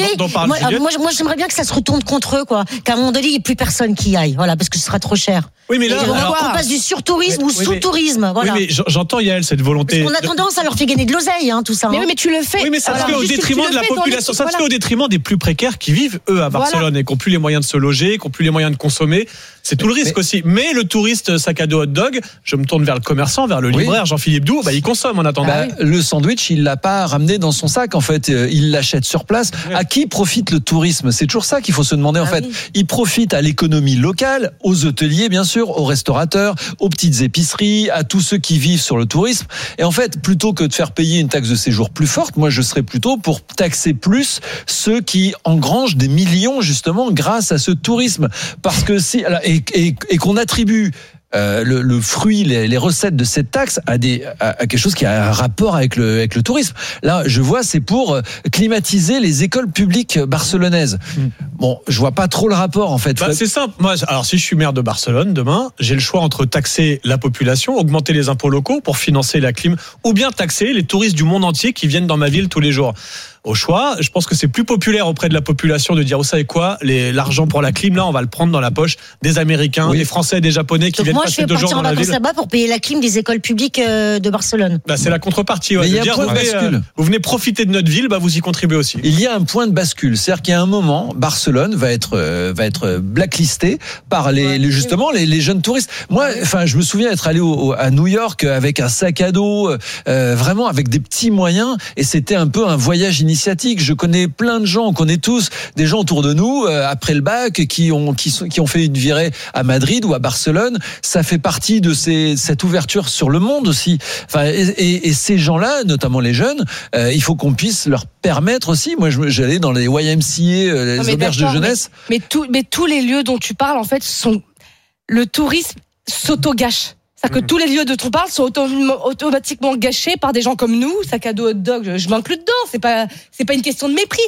moi j'aimerais bien que ça se retourne contre eux, quoi. Qu'à un moment donné, il n'y ait plus personne qui y aille, voilà, parce que ce sera trop cher. Oui, mais là, on passe du surtourisme ou sous-tourisme, voilà. Oui, mais j'entends Yael cette volonté. Parce qu'on a tendance à leur faire gagner de l'oseille, tout ça. Mais oui, mais tu le fais. Oui, mais ça se fait au détriment de la population. Ça se fait au détriment des plus précaires qui vivent eux à Barcelone et qui n'ont plus les moyens de se loger, qui n'ont plus les moyens de consommer. C'est tout le risque aussi. Mais le touriste sac à dos hot dog, je me tourne vers le commerçant, vers le libraire Jean-Philippe Doux, il consomme en attendant. Le sandwich, il l'a pas ramené dans son sac, en fait. Il l'achète sur place. Ouais. À qui profite le tourisme? C'est toujours ça qu'il faut se demander, en fait. Oui. Il profite à l'économie locale, aux hôteliers, bien sûr, aux restaurateurs, aux petites épiceries, à tous ceux qui vivent sur le tourisme. Et en fait, plutôt que de faire payer une taxe de séjour plus forte, moi, je serais plutôt pour taxer plus ceux qui engrangent des millions, justement, grâce à ce tourisme. Parce que et qu'on attribue le fruit, les recettes de cette taxe à quelque chose qui a un rapport avec le tourisme. Là, je vois, c'est pour climatiser les écoles publiques barcelonaises. Bon, je vois pas trop le rapport, en fait. C'est simple. Moi, alors, si je suis maire de Barcelone demain, j'ai le choix entre taxer la population, augmenter les impôts locaux pour financer la clim, ou bien taxer les touristes du monde entier qui viennent dans ma ville tous les jours. Au choix, je pense que c'est plus populaire auprès de la population de dire, vous savez quoi, l'argent pour la clim, là, on va le prendre dans la poche des Américains, des Français, des Japonais qui viennent passer 2 jours dans la ville. Moi, je vais partir en vacances là-bas pour payer la clim des écoles publiques de Barcelone. C'est la contrepartie. Mais il y a un point de bascule. Vous venez profiter de notre ville, vous y contribuez aussi. Il y a un point de bascule. C'est-à-dire qu'il y a un moment, Barcelone va être blacklisté par justement les jeunes touristes. Moi, je me souviens être allé à New York avec un sac à dos, vraiment avec des petits moyens, et c'était un peu un voyage initiatique. Je connais plein de gens, on connaît tous des gens autour de nous après le bac qui ont fait une virée à Madrid ou à Barcelone. Ça fait partie de cette ouverture sur le monde aussi. Et ces gens-là, notamment les jeunes, il faut qu'on puisse leur permettre aussi. Moi, j'allais dans les YMCA, les auberges de jeunesse. Mais tous les lieux dont tu parles, en fait, le tourisme s'auto-gâche. C'est-à-dire que tous les lieux dont on parle sont automatiquement gâchés par des gens comme nous. Sac à dos hot dog, je m'inclus dedans. C'est pas une question de mépris.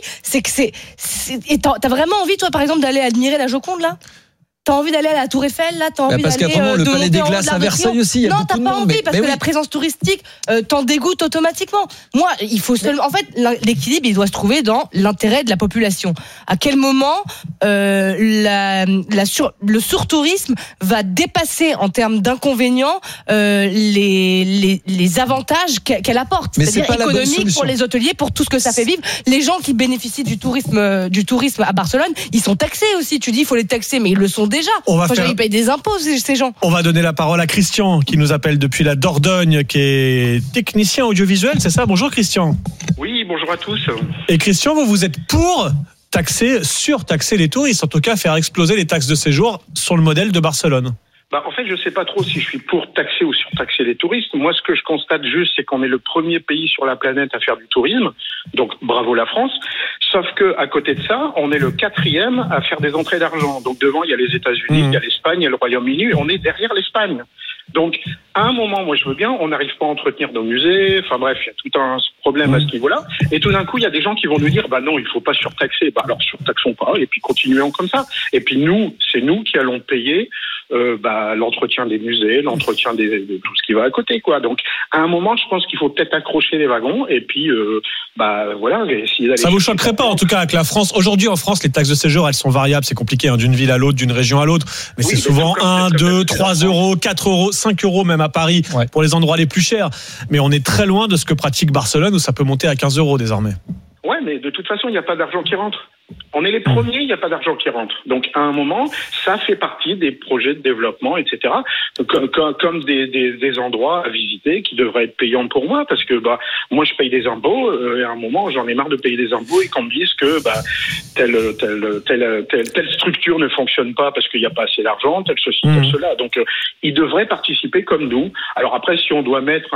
Et t'as vraiment envie, toi, par exemple, d'aller admirer la Joconde, là? T'as envie d'aller à la Tour Eiffel, là? T'as envie parce d'aller qu'apparemment, le Palais des Glaces à Versailles aussi. Non, t'as pas envie, parce que la présence touristique t'en dégoûte automatiquement. Moi, il faut seulement. En fait, l'équilibre, il doit se trouver dans l'intérêt de la population. À quel moment le surtourisme va dépasser en termes d'inconvénients les avantages qu'elle apporte, c'est-à-dire économique pour les hôteliers, pour tout ce que ça fait vivre. Les gens qui bénéficient du tourisme à Barcelone, ils sont taxés aussi. Tu dis, il faut les taxer, mais ils le sont déjà. Ils payent des impôts, ces gens. On va donner la parole à Christian, qui nous appelle depuis la Dordogne, qui est technicien audiovisuel, c'est ça? Bonjour Christian. Oui, bonjour à tous. Et Christian, vous êtes pour surtaxer les touristes, en tout cas faire exploser les taxes de séjour sur le modèle de Barcelone? En fait, je ne sais pas trop si je suis pour taxer ou surtaxer les touristes. Moi, ce que je constate juste, c'est qu'on est le premier pays sur la planète à faire du tourisme. Donc, bravo la France. Sauf que, à côté de ça, on est le 4e à faire des entrées d'argent. Donc, devant, il y a les États-Unis, il y a l'Espagne, il y a le Royaume-Uni, et on est derrière l'Espagne. Donc, à un moment, moi, je veux bien, on n'arrive pas à entretenir nos musées. Enfin, bref, il y a tout un problème à ce niveau-là. Et tout d'un coup, il y a des gens qui vont nous dire, non, il faut pas surtaxer. Alors, surtaxons pas, et puis continuons comme ça. Et puis nous, c'est nous qui allons payer l'entretien des musées, l'entretien de tout ce qui va à côté, quoi. Donc, à un moment, je pense qu'il faut peut-être accrocher les wagons et puis, essayer d'aller. Ça vous choquerait pas, en tout cas, que la France, aujourd'hui en France, les taxes de séjour, elles sont variables, c'est compliqué, d'une ville à l'autre, d'une région à l'autre, mais c'est souvent 1, 2, 3 euros, 4 euros, 5 euros même à Paris pour les endroits les plus chers. Mais on est très loin de ce que pratique Barcelone où ça peut monter à 15 euros désormais. Ouais, mais de toute façon, il n'y a pas d'argent qui rentre. On est les premiers, il n'y a pas d'argent qui rentre. Donc, à un moment, ça fait partie des projets de développement, etc. Comme des endroits à visiter qui devraient être payants pour moi, parce que moi, je paye des impôts. Et à un moment, j'en ai marre de payer des impôts et qu'on me dise que telle structure ne fonctionne pas parce qu'il n'y a pas assez d'argent, telle ceci, telle cela. Donc, ils devraient participer comme nous. Alors après, si on doit mettre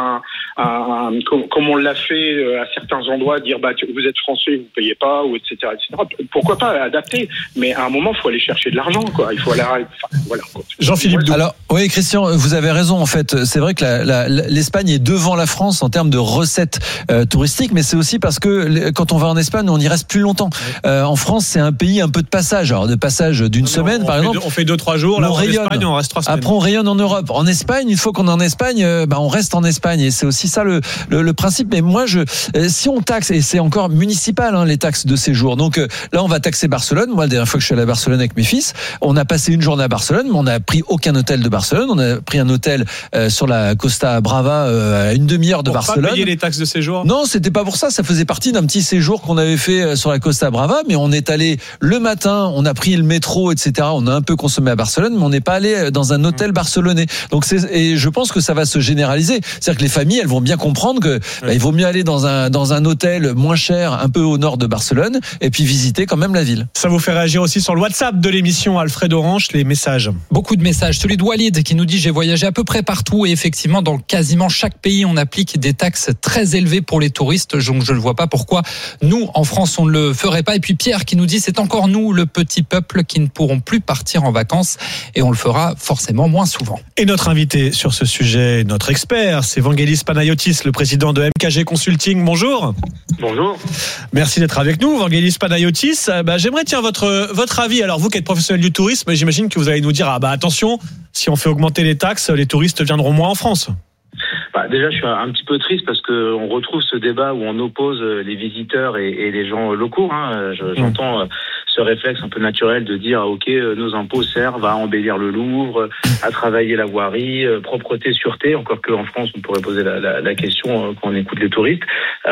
comme on l'a fait à certains endroits, dire vous êtes français, vous payez pas, ou etc. Pourquoi pas adapter, mais à un moment, il faut aller chercher de l'argent, quoi. Il faut aller. Voilà. Jean-Philippe Doux. Alors, oui, Christian, vous avez raison. En fait, c'est vrai que l'Espagne est devant la France en termes de recettes touristiques, mais c'est aussi parce que quand on va en Espagne, on y reste plus longtemps. En France, c'est un pays un peu de passage. Alors, de passage d'une semaine, par exemple. On fait 2-3 jours. Là, en Espagne, on reste 3 semaines. Après, on rayonne en Europe. En Espagne, une fois qu'on est en Espagne, on reste en Espagne. Et c'est aussi ça le principe. Mais moi, si on taxe, et c'est encore municipal, les taxes de séjour. Donc là, on va taxer Barcelone. Moi, la dernière fois que je suis allé à Barcelone avec mes fils, on a passé une journée à Barcelone, mais on n'a pris aucun hôtel de Barcelone. On a pris un hôtel sur la Costa Brava à une demi-heure de Barcelone. Pas payer les taxes de séjour? Non, c'était pas pour ça. Ça faisait partie d'un petit séjour qu'on avait fait sur la Costa Brava, mais on est allé le matin, on a pris le métro, etc. On a un peu consommé à Barcelone, mais on n'est pas allé dans un hôtel barcelonais. Donc et je pense que ça va se généraliser. C'est-à-dire que les familles, elles vont bien comprendre que il vaut mieux aller dans un hôtel moins cher, un peu au nord de Barcelone, et puis visiter quand même la ville. Ça vous fait réagir aussi sur le WhatsApp de l'émission Alfred Orange, les messages. Beaucoup de messages. Celui de Walid qui nous dit: j'ai voyagé à peu près partout et effectivement dans quasiment chaque pays on applique des taxes très élevées pour les touristes. Donc je ne vois pas pourquoi nous en France on ne le ferait pas. Et puis Pierre qui nous dit: c'est encore nous le petit peuple qui ne pourrons plus partir en vacances et on le fera forcément moins souvent. Et notre invité sur ce sujet, notre expert, c'est Vangelis Panayotis, le président de MKG Consulting. Bonjour. Bonjour. Merci d'être avec nous, Vangelis Panayotis. J'aimerais votre avis. Alors vous qui êtes professionnel du tourisme, j'imagine que vous allez nous dire attention, si on fait augmenter les taxes, les touristes viendront moins en France. Déjà, je suis un petit peu triste parce que on retrouve ce débat où on oppose les visiteurs et les gens locaux. J'entends ce réflexe un peu naturel de dire ok, nos impôts servent à embellir le Louvre, à travailler la voirie, propreté, sûreté. Encore qu'en France, on pourrait poser la question quand on écoute les touristes.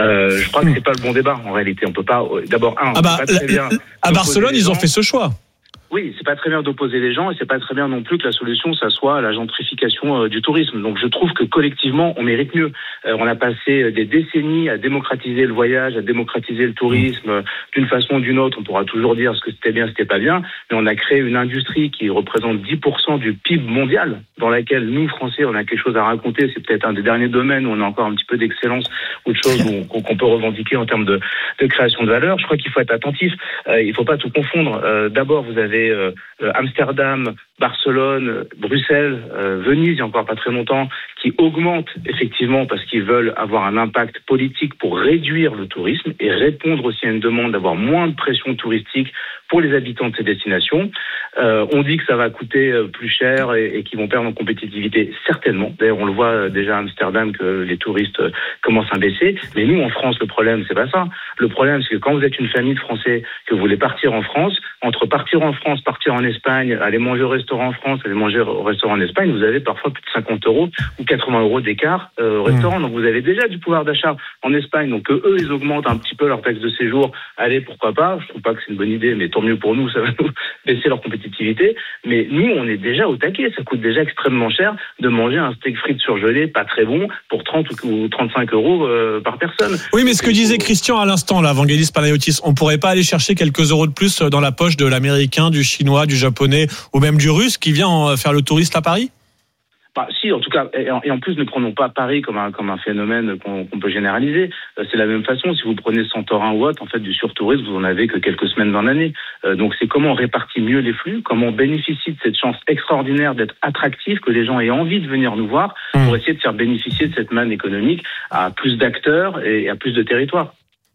Je crois que c'est pas le bon débat en réalité. On peut pas. D'abord à Barcelone, ils ont fait ce choix. Oui, c'est pas très bien d'opposer les gens et c'est pas très bien non plus que la solution, ça soit la gentrification du tourisme. Donc je trouve que collectivement, on mérite mieux. On a passé des décennies à démocratiser le voyage, à démocratiser le tourisme d'une façon ou d'une autre. On pourra toujours dire ce que c'était bien, c'était pas bien, mais on a créé une industrie qui représente 10% du PIB mondial, dans laquelle nous, Français, on a quelque chose à raconter. C'est peut-être un des derniers domaines où on a encore un petit peu d'excellence ou de choses qu'on peut revendiquer en termes de création de valeur. Je crois qu'il faut être attentif. Il faut pas tout confondre. D'abord, vous avez Amsterdam, Barcelone, Bruxelles, Venise, il y a encore pas très longtemps, qui augmentent effectivement parce qu'ils veulent avoir un impact politique pour réduire le tourisme et répondre aussi à une demande d'avoir moins de pression touristique pour les habitants de ces destinations. On dit que ça va coûter plus cher et qu'ils vont perdre en compétitivité, certainement. D'ailleurs, on le voit déjà à Amsterdam que les touristes commencent à baisser. Mais nous, en France, le problème, c'est pas ça. Le problème, c'est que quand vous êtes une famille de Français, que vous voulez partir en France, entre partir en France, partir en Espagne, aller manger au restaurant en France, aller manger au restaurant en Espagne, vous avez parfois plus de 50 € ou 80 € d'écart au restaurant. Donc vous avez déjà du pouvoir d'achat en Espagne. Donc eux, ils augmentent un petit peu leur taxe de séjour. Allez, pourquoi pas. Je trouve pas que c'est une bonne idée, mais tant mieux pour nous, ça va nous baisser leur compétitivité. Mais nous, on est déjà au taquet. Ça coûte déjà extrêmement cher de manger un steak frites surgelé, pas très bon, pour 30 ou 35 € par personne. Oui, mais ce que disait Christian à l'instant, là, Vangelis Panayotis, on pourrait pas aller chercher quelques euros de plus dans la poche de l'américain, du chinois, du japonais ou même du russe qui vient faire le touriste à Paris? Si, en tout cas, et en plus, ne prenons pas Paris comme un phénomène qu'on peut généraliser. C'est la même façon, si vous prenez Santorin ou autre, en fait, du surtourisme, vous en avez que quelques semaines dans l'année. Donc, c'est comment on répartit mieux les flux, comment on bénéficie de cette chance extraordinaire d'être attractif, que les gens aient envie de venir nous voir, pour essayer de faire bénéficier de cette manne économique à plus d'acteurs et à plus de territoires.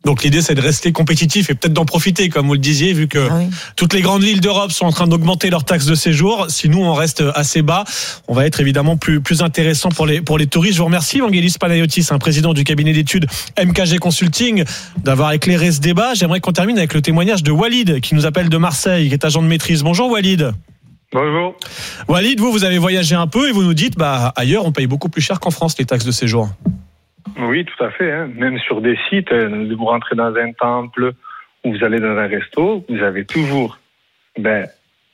Donc l'idée, c'est de rester compétitif et peut-être d'en profiter, comme vous le disiez, vu que toutes les grandes villes d'Europe sont en train d'augmenter leurs taxes de séjour. Si nous, on reste assez bas, on va être évidemment plus intéressant pour les touristes. Je vous remercie, Vangelis Panayotis, président du cabinet d'études MKG Consulting, d'avoir éclairé ce débat. J'aimerais qu'on termine avec le témoignage de Walid, qui nous appelle de Marseille, qui est agent de maîtrise. Bonjour Walid. Bonjour. Walid, vous avez voyagé un peu et vous nous dites, ailleurs, on paye beaucoup plus cher qu'en France les taxes de séjour. Oui, tout à fait. Même sur des sites, vous rentrez dans un temple ou vous allez dans un resto, vous avez toujours. J'ai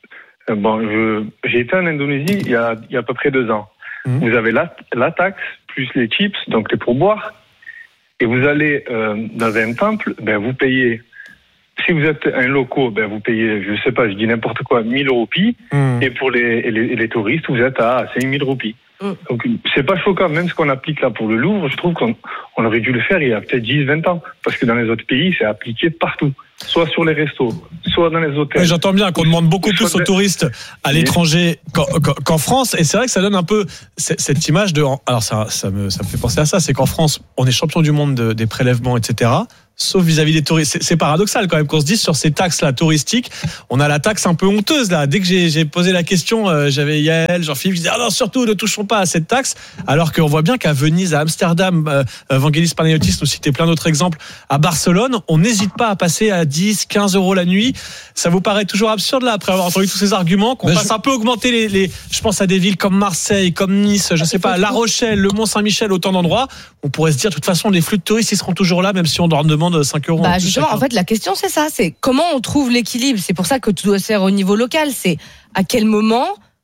été en Indonésie il y a à peu près 2 ans. Vous avez la taxe plus les chips, donc les pourboires, et vous allez dans un temple, vous payez. Si vous êtes un loco, vous payez, je sais pas, je dis n'importe quoi, 1 000 roupies, et pour les touristes, vous êtes à 5 000 roupies. Donc, c'est pas choquant, même ce qu'on applique là pour le Louvre, je trouve qu'on aurait dû le faire il y a peut-être 10-20 ans. Parce que dans les autres pays, c'est appliqué partout. Soit sur les restos, soit dans les hôtels. Oui, j'entends bien qu'on demande beaucoup plus aux touristes à l'étranger qu'en France. Et c'est vrai que ça donne un peu cette image de. Alors, ça me fait penser à ça, c'est qu'en France, on est champion du monde des prélèvements, etc. Sauf vis-à-vis des touristes. C'est paradoxal quand même qu'on se dise sur ces taxes-là touristiques, on a la taxe un peu honteuse là. Dès que j'ai posé la question, j'avais Yael, Jean-Philippe, je disais non, surtout ne touchons pas à cette taxe. Alors qu'on voit bien qu'à Venise, à Amsterdam, Vangelis Panayotis nous citait plein d'autres exemples. À Barcelone, on n'hésite pas à passer à 10, 15 euros la nuit. Ça vous paraît toujours absurde là, après avoir entendu tous ces arguments, qu'on fasse un peu augmenter les. Je pense à des villes comme Marseille, comme Nice, je sais pas, La Rochelle, le Mont-Saint-Michel, autant d'endroits. On pourrait se dire de toute façon les flux de touristes ils seront toujours là, même si on leur demande 5 euros. Justement, en fait, la question c'est ça, c'est comment on trouve l'équilibre. C'est pour ça que tout doit se faire au niveau local. C'est à quel moment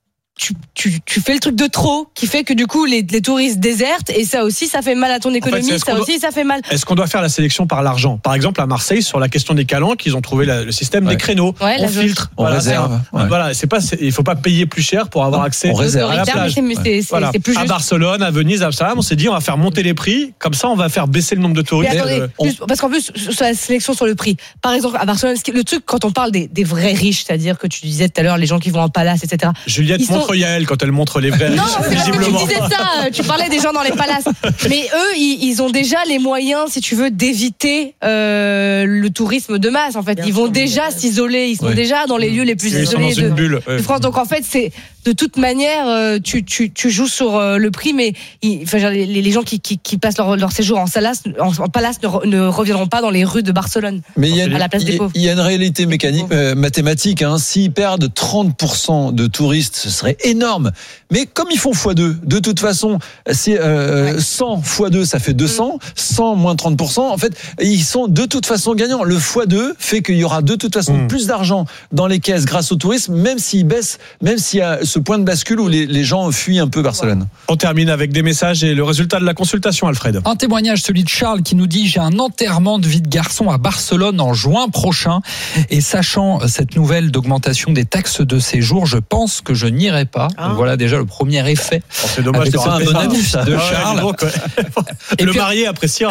tu fais le truc de trop qui fait que du coup les touristes désertent, et ça aussi ça fait mal à ton économie, ça fait mal. Est-ce qu'on doit faire la sélection par l'argent? Par exemple à Marseille, sur la question des calanques, ils ont trouvé le système des créneaux. On filtre, on réserve. Voilà, il faut pas payer plus cher pour avoir accès à la plage. C'est plus juste. À Barcelone, à Venise, à Amsterdam, on s'est dit on va faire monter les prix, comme ça on va faire baisser le nombre de touristes. Mais attendez, parce qu'en plus sur la sélection sur le prix, par exemple à Barcelone, le truc quand on parle des vrais riches, c'est-à-dire que tu disais tout à l'heure les gens qui vont en palace, etc. Juliette Yael quand elle montre les vrais. Non, c'est parce que tu disais ça. Tu parlais des gens dans les palaces. Mais eux, ils ont déjà les moyens, si tu veux, d'éviter le tourisme de masse. En fait, ils vont déjà s'isoler. Ils sont déjà dans les lieux les plus isolés de France. Donc en fait, c'est de toute manière, tu joues sur le prix, mais les gens qui passent leur séjour en palace ne reviendront pas dans les rues de Barcelone. Mais il à la place des pauvres. Il y a une réalité mécanique, mathématique. S'ils perdent 30% de touristes, ce serait énorme. Mais comme ils font x2, de toute façon, si 100 x2, ça fait 200, 100 moins 30%, en fait, ils sont de toute façon gagnants. Le x2 fait qu'il y aura de toute façon plus d'argent dans les caisses grâce au tourisme, même s'il baisse, même s'il y a ce point de bascule où les gens fuient un peu Barcelone. On termine avec des messages et le résultat de la consultation, Alfred. Un témoignage, celui de Charles, qui nous dit: j'ai un enterrement de vie de garçon à Barcelone en juin prochain, et sachant cette nouvelle d'augmentation des taxes de séjour, je pense que je n'irai pas. Donc voilà déjà le premier effet. C'est dommage, c'est un bon avis de Charles. Le marié appréciera.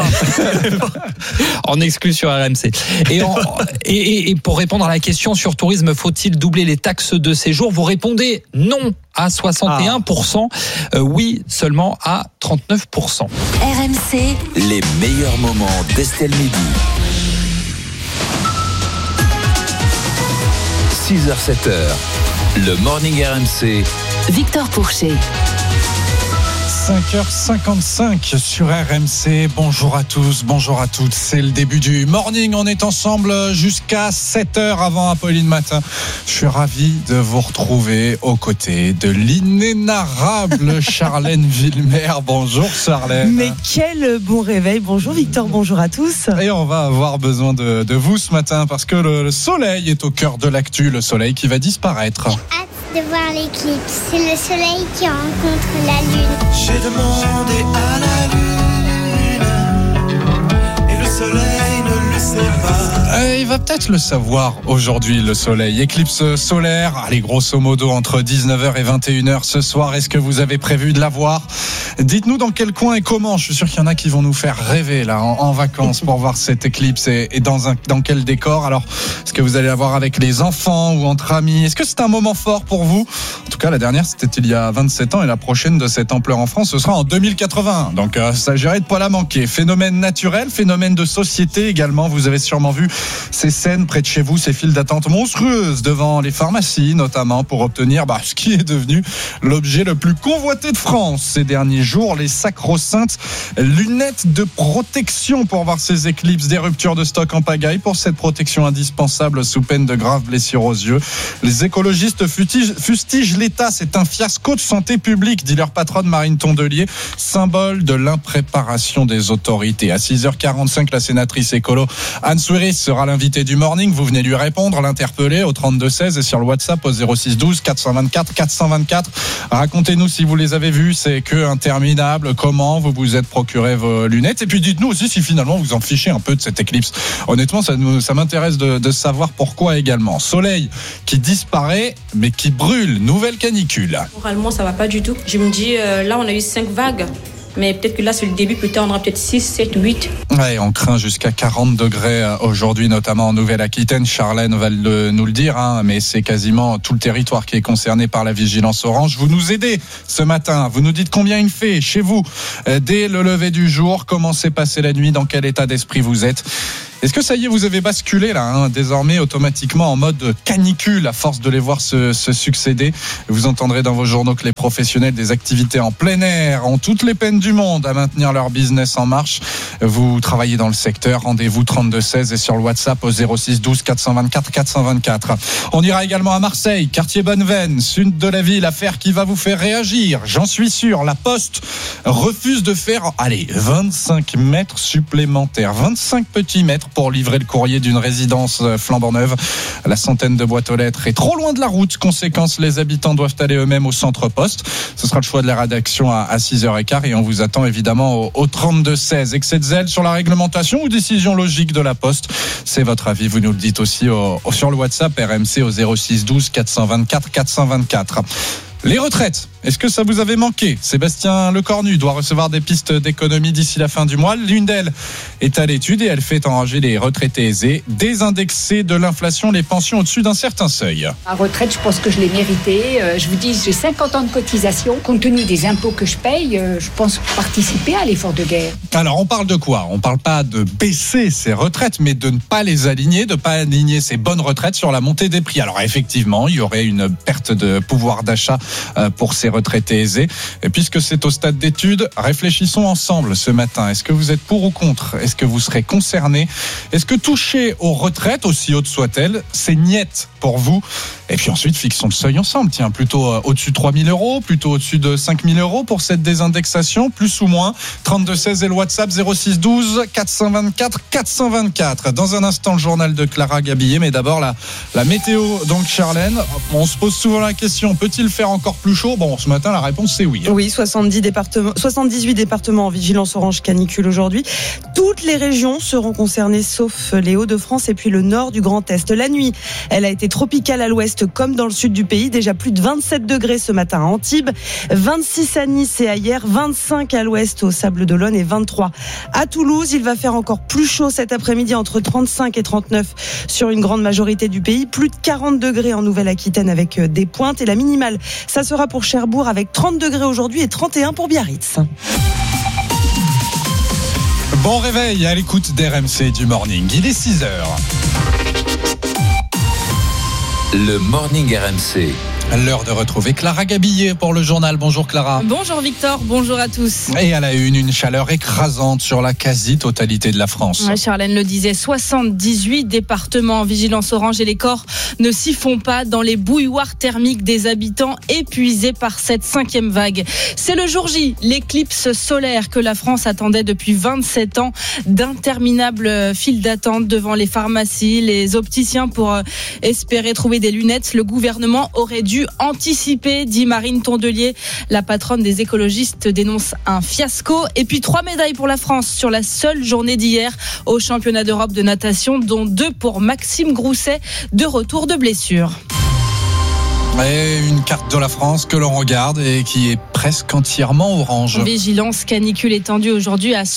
En exclu sur RMC. Et pour répondre à la question sur tourisme, faut-il doubler les taxes de séjour? Vous répondez non à 61%, oui seulement à 39%. RMC, les meilleurs moments d'Estelle Midi. 6h-7h, le Morning RMC. Victor Pourchet. 5h55 sur RMC. Bonjour à tous, bonjour à toutes. C'est le début du morning. On est ensemble jusqu'à 7h avant Apolline Matin. Je suis ravi de vous retrouver aux côtés de l'inénarrable Charlène Villemer. Bonjour Charlène. Mais quel bon réveil. Bonjour Victor, bonjour à tous. Et on va avoir besoin de vous ce matin parce que le soleil est au cœur de l'actu. Le soleil qui va disparaître. De voir l'éclipse, c'est le soleil qui rencontre la lune. J'ai demandé à la lune et le soleil ne le Il va peut-être le savoir aujourd'hui, le soleil. Éclipse solaire, allez, grosso modo entre 19h et 21h ce soir. Est-ce que vous avez prévu de la voir ? Dites-nous dans quel coin et comment. Je suis sûr qu'il y en a qui vont nous faire rêver là en vacances pour voir cette éclipse et dans quel décor. Alors, est-ce que vous allez la voir avec les enfants ou entre amis ? Est-ce que c'est un moment fort pour vous ? En tout cas, la dernière, c'était il y a 27 ans et la prochaine de cette ampleur en France, ce sera en 2081. Donc, ça s'agirait de pas la manquer. Phénomène naturel, phénomène de société également. Vous avez sûrement vu ces scènes près de chez vous, ces files d'attente monstrueuses devant les pharmacies, notamment pour obtenir ce qui est devenu l'objet le plus convoité de France ces derniers jours, les sacro-saintes lunettes de protection pour voir ces éclipses. Des ruptures de stock en pagaille pour cette protection indispensable sous peine de graves blessures aux yeux. Les écologistes fustigent l'État, c'est un fiasco de santé publique, dit leur patronne Marine Tondelier, symbole de l'impréparation des autorités. À 6h45, la sénatrice écolo Anne Souiris sera l'invitée du Morning. Vous venez lui répondre, l'interpeller au 32-16 et sur le WhatsApp au 06-12 424 424. Racontez-nous si vous les avez vus, c'est que interminable, comment vous vous êtes procuré vos lunettes, et puis dites-nous aussi si finalement vous en fichez un peu de cette éclipse. Honnêtement, ça m'intéresse de savoir pourquoi également. Soleil qui disparaît mais qui brûle, nouvelle canicule. Moralement, ça va pas du tout. Je me dis, là on a eu 5 vagues. Mais peut-être que là, c'est le début, plus tard, on aura peut-être 6, 7, 8. Ouais, on craint jusqu'à 40 degrés aujourd'hui, notamment en Nouvelle-Aquitaine. Charlène va nous le dire, mais c'est quasiment tout le territoire qui est concerné par la vigilance orange. Vous nous aidez ce matin. Vous nous dites combien il fait chez vous dès le lever du jour. Comment s'est passée la nuit? Dans quel état d'esprit vous êtes? Est-ce que ça y est, vous avez basculé là, désormais automatiquement en mode canicule à force de les voir se succéder? Vous entendrez dans vos journaux que les professionnels des activités en plein air ont toutes les peines du monde à maintenir leur business en marche. Vous travaillez dans le secteur, rendez-vous 32-16 et sur le WhatsApp au 06-12 424 424. On ira également à Marseille, quartier Bonneveine, sud de la ville, affaire qui va vous faire réagir, j'en suis sûr. La Poste refuse de faire 25 mètres supplémentaires, 25 petits mètres pour livrer le courrier d'une résidence flambant neuve. La centaine de boîtes aux lettres est trop loin de la route. Conséquence, les habitants doivent aller eux-mêmes au centre Poste. Ce sera le choix de la rédaction à 6h15 et on vous attend évidemment au 32-16. Excès de zèle sur la réglementation ou décision logique de la Poste? C'est votre avis. Vous nous le dites aussi sur le WhatsApp RMC au 06-12 424 424. Les retraites, est-ce que ça vous avait manqué? Sébastien Lecornu doit recevoir des pistes d'économie d'ici la fin du mois. L'une d'elles est à l'étude et elle fait enrager les retraités aisés, désindexer de l'inflation les pensions au-dessus d'un certain seuil. À retraite, je pense que je l'ai mérité. Je vous dis, j'ai 50 ans de cotisation. Compte tenu des impôts que je paye, je pense participer à l'effort de guerre. Alors, on parle de quoi? On parle pas de baisser ces retraites, mais de ne pas les aligner, de ne pas aligner ces bonnes retraites sur la montée des prix. Alors, effectivement, il y aurait une perte de pouvoir d'achat pour ces retraités aisés. Et puisque c'est au stade d'étude, réfléchissons ensemble ce matin. Est-ce que vous êtes pour ou contre? Est-ce que vous serez concerné? Est-ce que toucher aux retraites, aussi hautes soient-elles, c'est niette pour vous? Et puis ensuite, fixons le seuil ensemble. Tiens, plutôt au-dessus de 3 000 euros, plutôt au-dessus de 5 000 euros pour cette désindexation, plus ou moins. 32-16 et le WhatsApp 06-12 424 424. Dans un instant, le journal de Clara Gabillet, mais d'abord la météo. Donc, Charlène, on se pose souvent la question, peut-il faire encore plus chaud? Bon, ce matin, la réponse c'est oui. Oui, 78 départements en vigilance orange canicule aujourd'hui. Toutes les régions seront concernées sauf les Hauts-de-France et puis le nord du Grand Est. La nuit, elle a été tropicale à l'ouest comme dans le sud du pays. Déjà plus de 27 degrés ce matin à Antibes, 26 à Nice et ailleurs, 25 à l'ouest au Sable-d'Olonne et 23 à Toulouse. Il va faire encore plus chaud cet après-midi, entre 35 et 39 sur une grande majorité du pays. Plus de 40 degrés en Nouvelle-Aquitaine avec des pointes. Et la minimale, ça sera pour Cherbourg avec 30 degrés aujourd'hui et 31 pour Biarritz. Bon réveil à l'écoute d'RMC du Morning. Il est 6h. Le Morning RMC. L'heure de retrouver Clara Gabillet pour le journal. Bonjour Clara. Bonjour Victor, bonjour à tous. Et à la une chaleur écrasante sur la quasi-totalité de la France. Ouais, Charlène le disait, 78 départements en vigilance orange et les corps ne s'y font pas dans les bouilloires thermiques des habitants épuisés par cette 5e vague. C'est le jour J, l'éclipse solaire que la France attendait depuis 27 ans, d'interminables files d'attente devant les pharmacies, les opticiens pour espérer trouver des lunettes. Le gouvernement aurait dû dû anticiper, dit Marine Tondelier. La patronne des écologistes dénonce un fiasco. Et puis 3 médailles pour la France sur la seule journée d'hier au championnat d'Europe de natation, dont 2 pour Maxime Grousset, de retour de blessure. Et une carte de la France que l'on regarde et qui est presque entièrement orange. Vigilance canicule étendue aujourd'hui à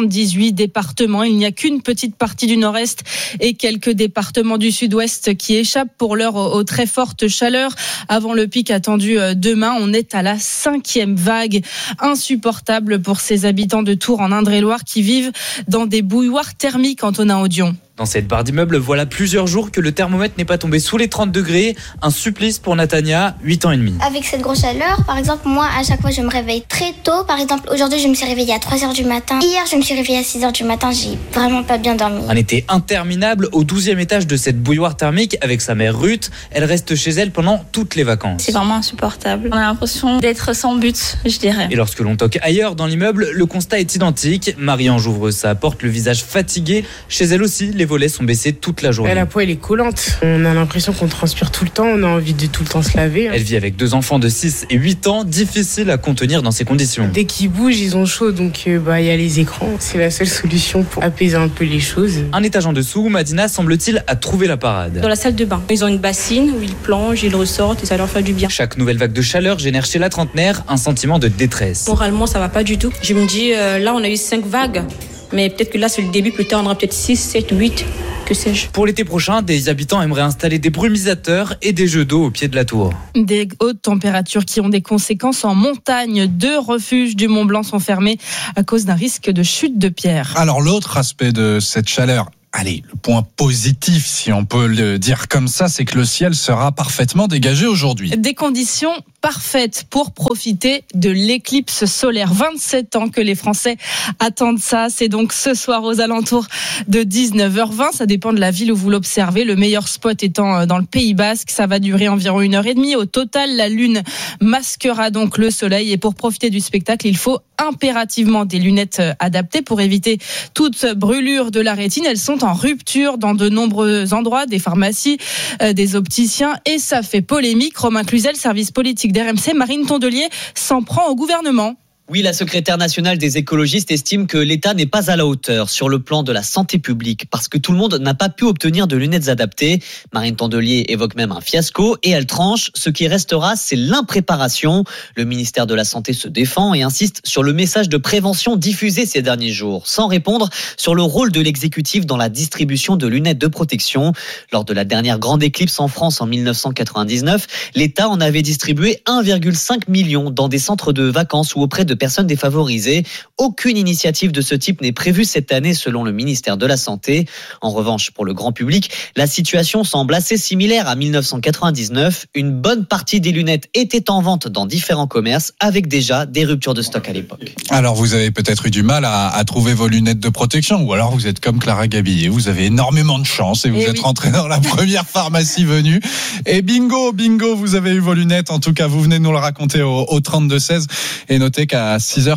78 départements. Il n'y a qu'une petite partie du nord-est et quelques départements du sud-ouest qui échappent pour l'heure aux très fortes chaleurs. Avant le pic attendu demain, on est à la 5e vague. Insupportable pour ces habitants de Tours en Indre-et-Loire qui vivent dans des bouilloires thermiques, Antonin Audion. Dans cette barre d'immeuble, voilà plusieurs jours que le thermomètre n'est pas tombé sous les 30 degrés. Un supplice pour Natania, 8 ans et demi. Avec cette grosse chaleur, par exemple, moi, à chaque fois, je me réveille très tôt. Par exemple, aujourd'hui, je me suis réveillée à 3h du matin. Hier, je me suis réveillée à 6h du matin. J'ai vraiment pas bien dormi. Un été interminable au 12e étage de cette bouilloire thermique avec sa mère Ruth. Elle reste chez elle pendant toutes les vacances. C'est vraiment insupportable. On a l'impression d'être sans but, je dirais. Et lorsque l'on toque ailleurs dans l'immeuble, le constat est identique. Marie-Ange ouvre sa porte, le visage fatigué. Chez elle aussi, les volets sont baissés toute la journée. La peau, elle est collante. On a l'impression qu'on transpire tout le temps. On a envie de tout le temps se laver. Elle vit avec 2 enfants de 6 et 8 ans. Difficile à contenir dans ces conditions. Dès qu'ils bougent, ils ont chaud. Donc, y a les écrans. C'est la seule solution pour apaiser un peu les choses. Un étage en dessous, Madina, semble-t-il, a trouvé la parade. Dans la salle de bain. Ils ont une bassine où ils plongent, ils ressortent et ça leur fait du bien. Chaque nouvelle vague de chaleur génère chez la trentenaire un sentiment de détresse. Moralement, ça va pas du tout. Je me dis, là, on a eu 5 vagues. Mais peut-être que là, c'est le début. Plus tard, on aura peut-être 6, 7, 8. Que sais-je. Pour l'été prochain, des habitants aimeraient installer des brumisateurs et des jeux d'eau au pied de la tour. Des hautes températures qui ont des conséquences en montagne. 2 refuges du Mont-Blanc sont fermés à cause d'un risque de chute de pierre. Alors l'autre aspect de cette chaleur, allez, le point positif, si on peut le dire comme ça, c'est que le ciel sera parfaitement dégagé aujourd'hui. Des conditions parfaites pour profiter de l'éclipse solaire. 27 ans que les Français attendent ça. C'est donc ce soir aux alentours de 19h20. Ça dépend de la ville où vous l'observez. Le meilleur spot étant dans le Pays Basque. Ça va durer environ 1h30. Au total, la lune masquera donc le soleil. Et pour profiter du spectacle, il faut impérativement des lunettes adaptées pour éviter toute brûlure de la rétine. Elles sont en rupture dans de nombreux endroits, des pharmacies, des opticiens, et ça fait polémique. Romain Cluzel, service politique d'RMC, Marine Tondelier s'en prend au gouvernement. Oui, la secrétaire nationale des écologistes estime que l'État n'est pas à la hauteur sur le plan de la santé publique parce que tout le monde n'a pas pu obtenir de lunettes adaptées. Marine Tondelier évoque même un fiasco et elle tranche. Ce qui restera, c'est l'impréparation. Le ministère de la Santé se défend et insiste sur le message de prévention diffusé ces derniers jours, sans répondre sur le rôle de l'exécutif dans la distribution de lunettes de protection. Lors de la dernière grande éclipse en France en 1999, l'État en avait distribué 1,5 million dans des centres de vacances ou auprès de personnes défavorisées. Aucune initiative de ce type n'est prévue cette année selon le ministère de la Santé. En revanche, pour le grand public, la situation semble assez similaire à 1999. Une bonne partie des lunettes étaient en vente dans différents commerces avec déjà des ruptures de stock à l'époque. Alors vous avez peut-être eu du mal à trouver vos lunettes de protection ou alors vous êtes comme Clara Gabillet, vous avez énormément de chance et vous êtes rentré dans la première pharmacie venue et bingo, vous avez eu vos lunettes. En tout cas, vous venez de nous le raconter au 32-16 et notez qu'à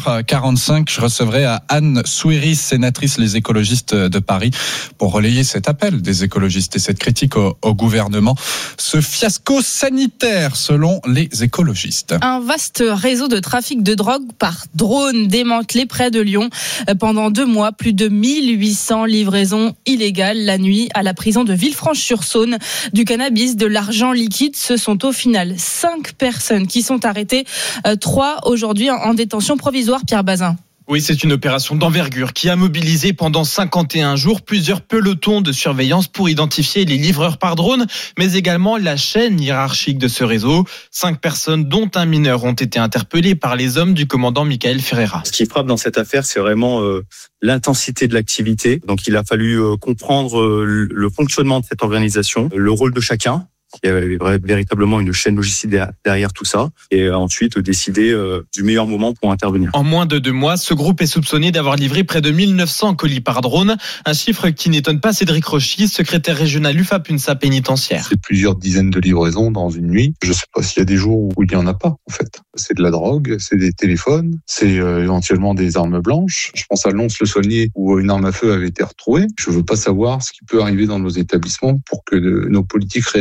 6h45, je recevrai Anne Souiris, sénatrice Les Écologistes de Paris, pour relayer cet appel des écologistes et cette critique au gouvernement. Ce fiasco sanitaire, selon les écologistes. Un vaste réseau de trafic de drogue par drone démantelé près de Lyon. Pendant 2 mois, plus de 1800 livraisons illégales la nuit à la prison de Villefranche-sur-Saône. Du cannabis, de l'argent liquide, ce sont au final 5 personnes qui sont arrêtées. 3 aujourd'hui en détention provisoire, Pierre Bazin. Oui, c'est une opération d'envergure qui a mobilisé pendant 51 jours plusieurs pelotons de surveillance pour identifier les livreurs par drone, mais également la chaîne hiérarchique de ce réseau. 5 personnes, dont un mineur, ont été interpellées par les hommes du commandant Michael Ferreira. Ce qui frappe dans cette affaire, c'est vraiment l'intensité de l'activité. Donc il a fallu comprendre le fonctionnement de cette organisation, le rôle de chacun. Il y avait véritablement une chaîne logistique derrière tout ça et ensuite décider du meilleur moment pour intervenir. En moins de 2 mois, ce groupe est soupçonné d'avoir livré près de 1900 colis par drone, un chiffre qui n'étonne pas Cédric Rochy, secrétaire régional UFA-PUNSA pénitentiaire. C'est plusieurs dizaines de livraisons dans une nuit. Je ne sais pas s'il y a des jours où il n'y en a pas, en fait. C'est de la drogue, c'est des téléphones, c'est éventuellement des armes blanches. Je pense à Lons-le-Saunier où une arme à feu avait été retrouvée. Je ne veux pas savoir ce qui peut arriver dans nos établissements pour que nos politiques réagissent.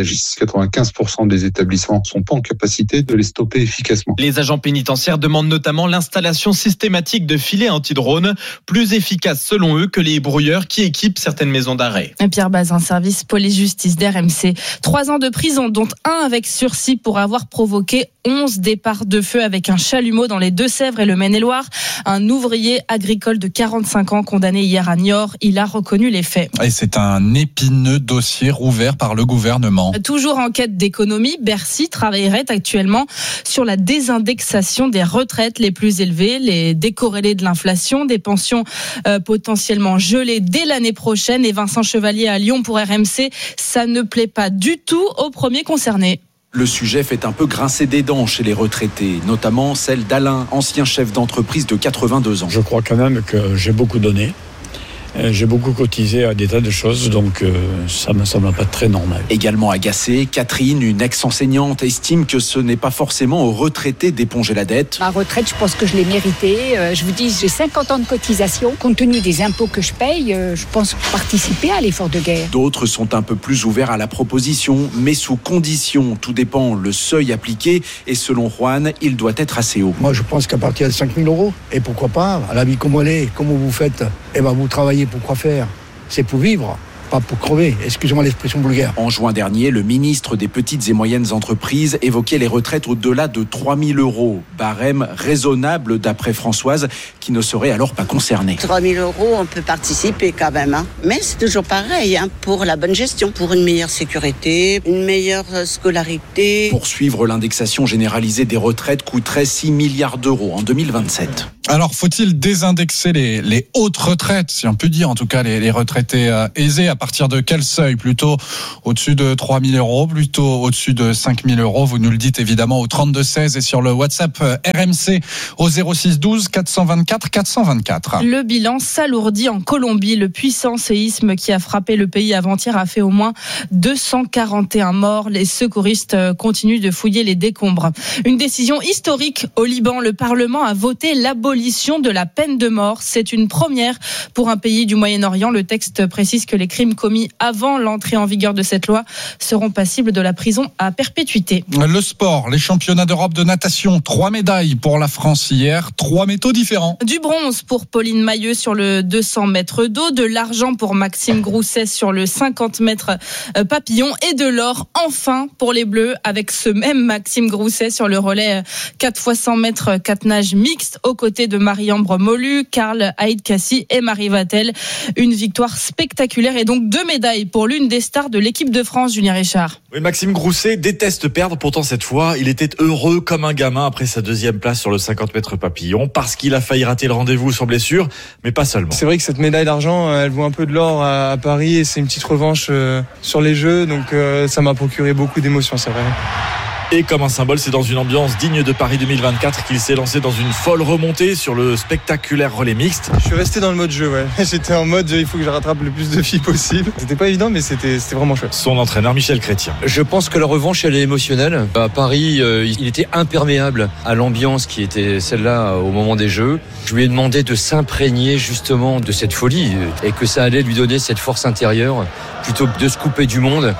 95% des établissements sont pas en capacité de les stopper efficacement. Les agents pénitentiaires demandent notamment l'installation systématique de filets anti-drones, plus efficaces selon eux que les brouilleurs qui équipent certaines maisons d'arrêt. Pierre Bazin, service police-justice d'RMC. 3 ans de prison, dont 1 avec sursis pour avoir provoqué 11 départs de feu avec un chalumeau dans les Deux-Sèvres et le Maine-et-Loire. Un ouvrier agricole de 45 ans condamné hier à Niort. Il a reconnu les faits. Et c'est un épineux dossier rouvert par le gouvernement. Toujours en quête d'économie, Bercy travaillerait actuellement sur la désindexation des retraites les plus élevées, les décorrélés de l'inflation, des pensions potentiellement gelées dès l'année prochaine. Et Vincent Chevalier à Lyon pour RMC, ça ne plaît pas du tout aux premiers concernés. Le sujet fait un peu grincer des dents chez les retraités, notamment celle d'Alain, ancien chef d'entreprise de 82 ans. Je crois quand même que j'ai beaucoup donné. J'ai beaucoup cotisé à des tas de choses, donc ça me semble pas très normal. Également agacée, Catherine, une ex-enseignante, estime que ce n'est pas forcément aux retraités d'éponger la dette. Ma retraite, je pense que je l'ai méritée. Je vous dis, j'ai 50 ans de cotisation. Compte tenu des impôts que je paye, je pense participer à l'effort de guerre. D'autres sont un peu plus ouverts à la proposition, mais sous condition. Tout dépend le seuil appliqué et selon Juan, il doit être assez haut. Moi, je pense qu'à partir de 5 000 €, et pourquoi pas, à la vie comme elle est, comment vous faites, vous travaillez pour quoi faire ? C'est pour vivre, pas pour crever. Excusez-moi l'expression vulgaire. En juin dernier, le ministre des Petites et Moyennes Entreprises évoquait les retraites au-delà de 3 000 €. Barème raisonnable d'après Françoise, qui ne serait alors pas concernée. 3 000 €, on peut participer quand même. Mais c'est toujours pareil, pour la bonne gestion, pour une meilleure sécurité, une meilleure scolarité. Poursuivre l'indexation généralisée des retraites coûterait 6 milliards d'euros en 2027. Alors, faut-il désindexer les hautes retraites, si on peut dire, en tout cas les retraités aisés, à partir de quel seuil ? Plutôt au-dessus de 3 000 €, plutôt au-dessus de 5 000 €. Vous nous le dites évidemment au 32-16 et sur le WhatsApp RMC au 06-12 424 424. Le bilan s'alourdit en Colombie. Le puissant séisme qui a frappé le pays avant-hier a fait au moins 241 morts. Les secouristes continuent de fouiller les décombres. Une décision historique au Liban. Le Parlement a voté l'abolition de la peine de mort. C'est une première pour un pays du Moyen-Orient. Le texte précise que les crimes commis avant l'entrée en vigueur de cette loi seront passibles de la prison à perpétuité. Le sport, les championnats d'Europe de natation, 3 médailles pour la France hier, 3 métaux différents. Du bronze pour Pauline Mailleux sur le 200 mètres d'eau, de l'argent pour Maxime Grousset sur le 50 mètres papillon et de l'or enfin pour les Bleus avec ce même Maxime Grousset sur le relais 4x100 mètres 4 nages mixte aux côtés de Marie-Ambre Molu, Karl Haït-Kassi et Marie Vatel. Une victoire spectaculaire et donc 2 médailles pour l'une des stars de l'équipe de France, Julien Richard. Oui, Maxime Grousset déteste perdre, pourtant cette fois, il était heureux comme un gamin après sa 2e place sur le 50 mètres papillon, parce qu'il a failli rater le rendez-vous sur blessure, mais pas seulement. C'est vrai que cette médaille d'argent, elle vaut un peu de l'or à Paris et c'est une petite revanche sur les Jeux, donc ça m'a procuré beaucoup d'émotions, c'est vrai. Et comme un symbole, c'est dans une ambiance digne de Paris 2024 qu'il s'est lancé dans une folle remontée sur le spectaculaire relais mixte. Je suis resté dans le mode jeu, ouais. J'étais en mode il faut que je rattrape le plus de filles possible. C'était pas évident, mais c'était vraiment chouette. Son entraîneur Michel Chrétien. Je pense que la revanche, elle est émotionnelle. À Paris, il était imperméable à l'ambiance qui était celle-là au moment des Jeux. Je lui ai demandé de s'imprégner justement de cette folie et que ça allait lui donner cette force intérieure plutôt que de se couper du monde.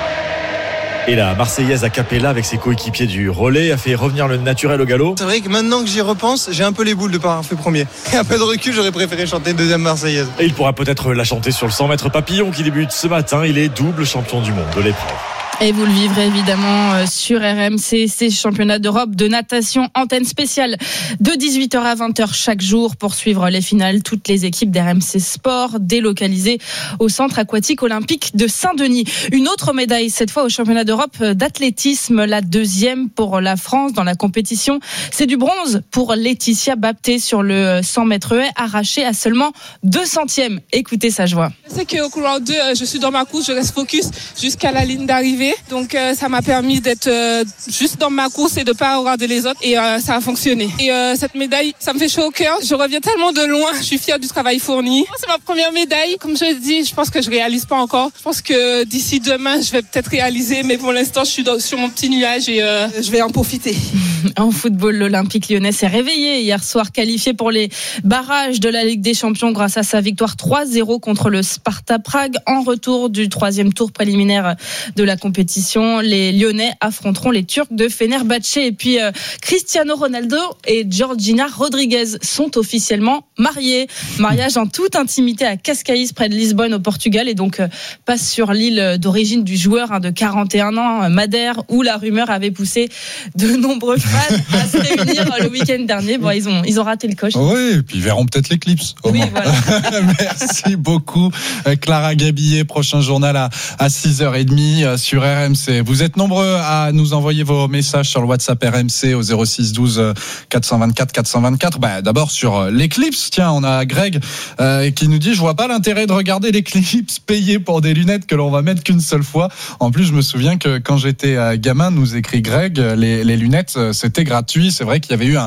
Et la Marseillaise a cappella avec ses coéquipiers du relais a fait revenir le naturel au galop. C'est vrai que maintenant que j'y repense, j'ai un peu les boules de pas avoir fait premier. Et un peu de recul, j'aurais préféré chanter une 2e Marseillaise. Et il pourra peut-être la chanter sur le 100 mètres papillon qui débute ce matin. Il est double champion du monde de l'épreuve. Et vous le vivrez évidemment sur RMC, ces championnats d'Europe de natation, antenne spéciale de 18h à 20h chaque jour pour suivre les finales. Toutes les équipes d'RMC Sport délocalisées au centre aquatique olympique de Saint-Denis. Une autre médaille, cette fois au championnat d'Europe d'athlétisme, la 2e pour la France dans la compétition. C'est du bronze pour Laetitia Bapté sur le 100 mètres haies, arraché à seulement 2 centièmes. Écoutez sa joie. Je sais qu'au courant 2, je suis dans ma course, je reste focus jusqu'à la ligne d'arrivée. Donc ça m'a permis d'être juste dans ma course et de pas regarder les autres et ça a fonctionné. Et cette médaille, ça me fait chaud au cœur. Je reviens tellement de loin. Je suis fière du travail fourni. C'est ma première médaille. Comme je dis, je pense que je réalise pas encore. Je pense que d'ici demain, je vais peut-être réaliser. Mais pour l'instant, je suis sur mon petit nuage et je vais en profiter. En football, l'Olympique lyonnais s'est réveillé hier soir, qualifié pour les barrages de la Ligue des Champions grâce à sa victoire 3-0 contre le Sparta Prague en retour du 3e tour préliminaire de la compétition. compétition. Les Lyonnais affronteront les Turcs de Fenerbahçe. Et puis Cristiano Ronaldo et Georgina Rodriguez sont officiellement mariés. Mariage en toute intimité à Cascais, près de Lisbonne au Portugal, et donc passe sur l'île d'origine du joueur de 41 ans, Madère, où la rumeur avait poussé de nombreux fans à se réunir le week-end dernier. Bon, ils ont raté le coche. Oui, et puis ils verront peut-être l'éclipse. Oui, voilà. Merci beaucoup Clara Gabillet. Prochain journal à 6h30 sur RMC. Vous êtes nombreux à nous envoyer vos messages sur le WhatsApp RMC au 06 12 424 424. D'abord sur l'éclipse. Tiens, on a Greg qui nous dit: je vois pas l'intérêt de regarder l'éclipse payé pour des lunettes que l'on va mettre qu'une seule fois. En plus, je me souviens que quand j'étais gamin, nous écrit Greg, les lunettes c'était gratuit. C'est vrai qu'il y avait eu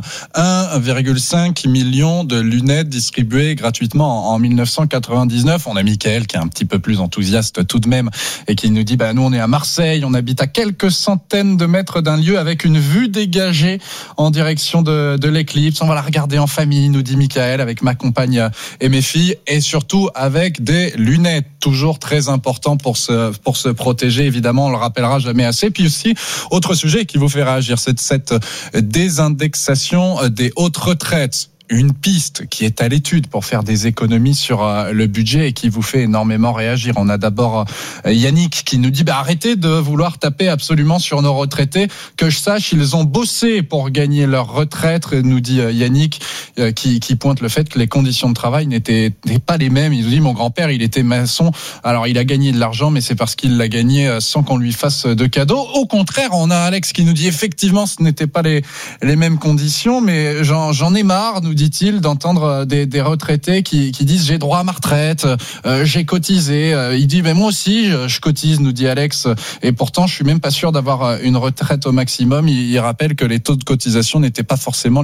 1,5 million de lunettes distribuées gratuitement en 1999. On a Mickaël qui est un petit peu plus enthousiaste tout de même et qui nous dit: nous on est à Marseille, on habite à quelques centaines de mètres d'un lieu avec une vue dégagée en direction de l'éclipse. On va la regarder en famille, nous dit Mickaël, avec ma compagne et mes filles, et surtout avec des lunettes. Toujours très important pour se protéger, évidemment, on le rappellera jamais assez. Puis aussi, autre sujet qui vous fait réagir, c'est cette désindexation des hautes retraites. Une piste qui est à l'étude pour faire des économies sur le budget et qui vous fait énormément réagir. On a d'abord Yannick qui nous dit: arrêtez de vouloir taper absolument sur nos retraités. Que je sache, ils ont bossé pour gagner leur retraite, nous dit Yannick, qui pointe le fait que les conditions de travail n'étaient pas les mêmes. Il nous dit: mon grand-père, il était maçon. Alors, il a gagné de l'argent, mais c'est parce qu'il l'a gagné sans qu'on lui fasse de cadeaux. Au contraire, on a Alex qui nous dit: effectivement, ce n'étaient pas les mêmes conditions, mais j'en ai marre, nous dit-il, d'entendre des retraités qui disent: j'ai droit à ma retraite, j'ai cotisé. Il dit: mais moi aussi je cotise, nous dit Alex, et pourtant je suis même pas sûr d'avoir une retraite au maximum. Il rappelle que les taux de cotisation n'étaient pas forcément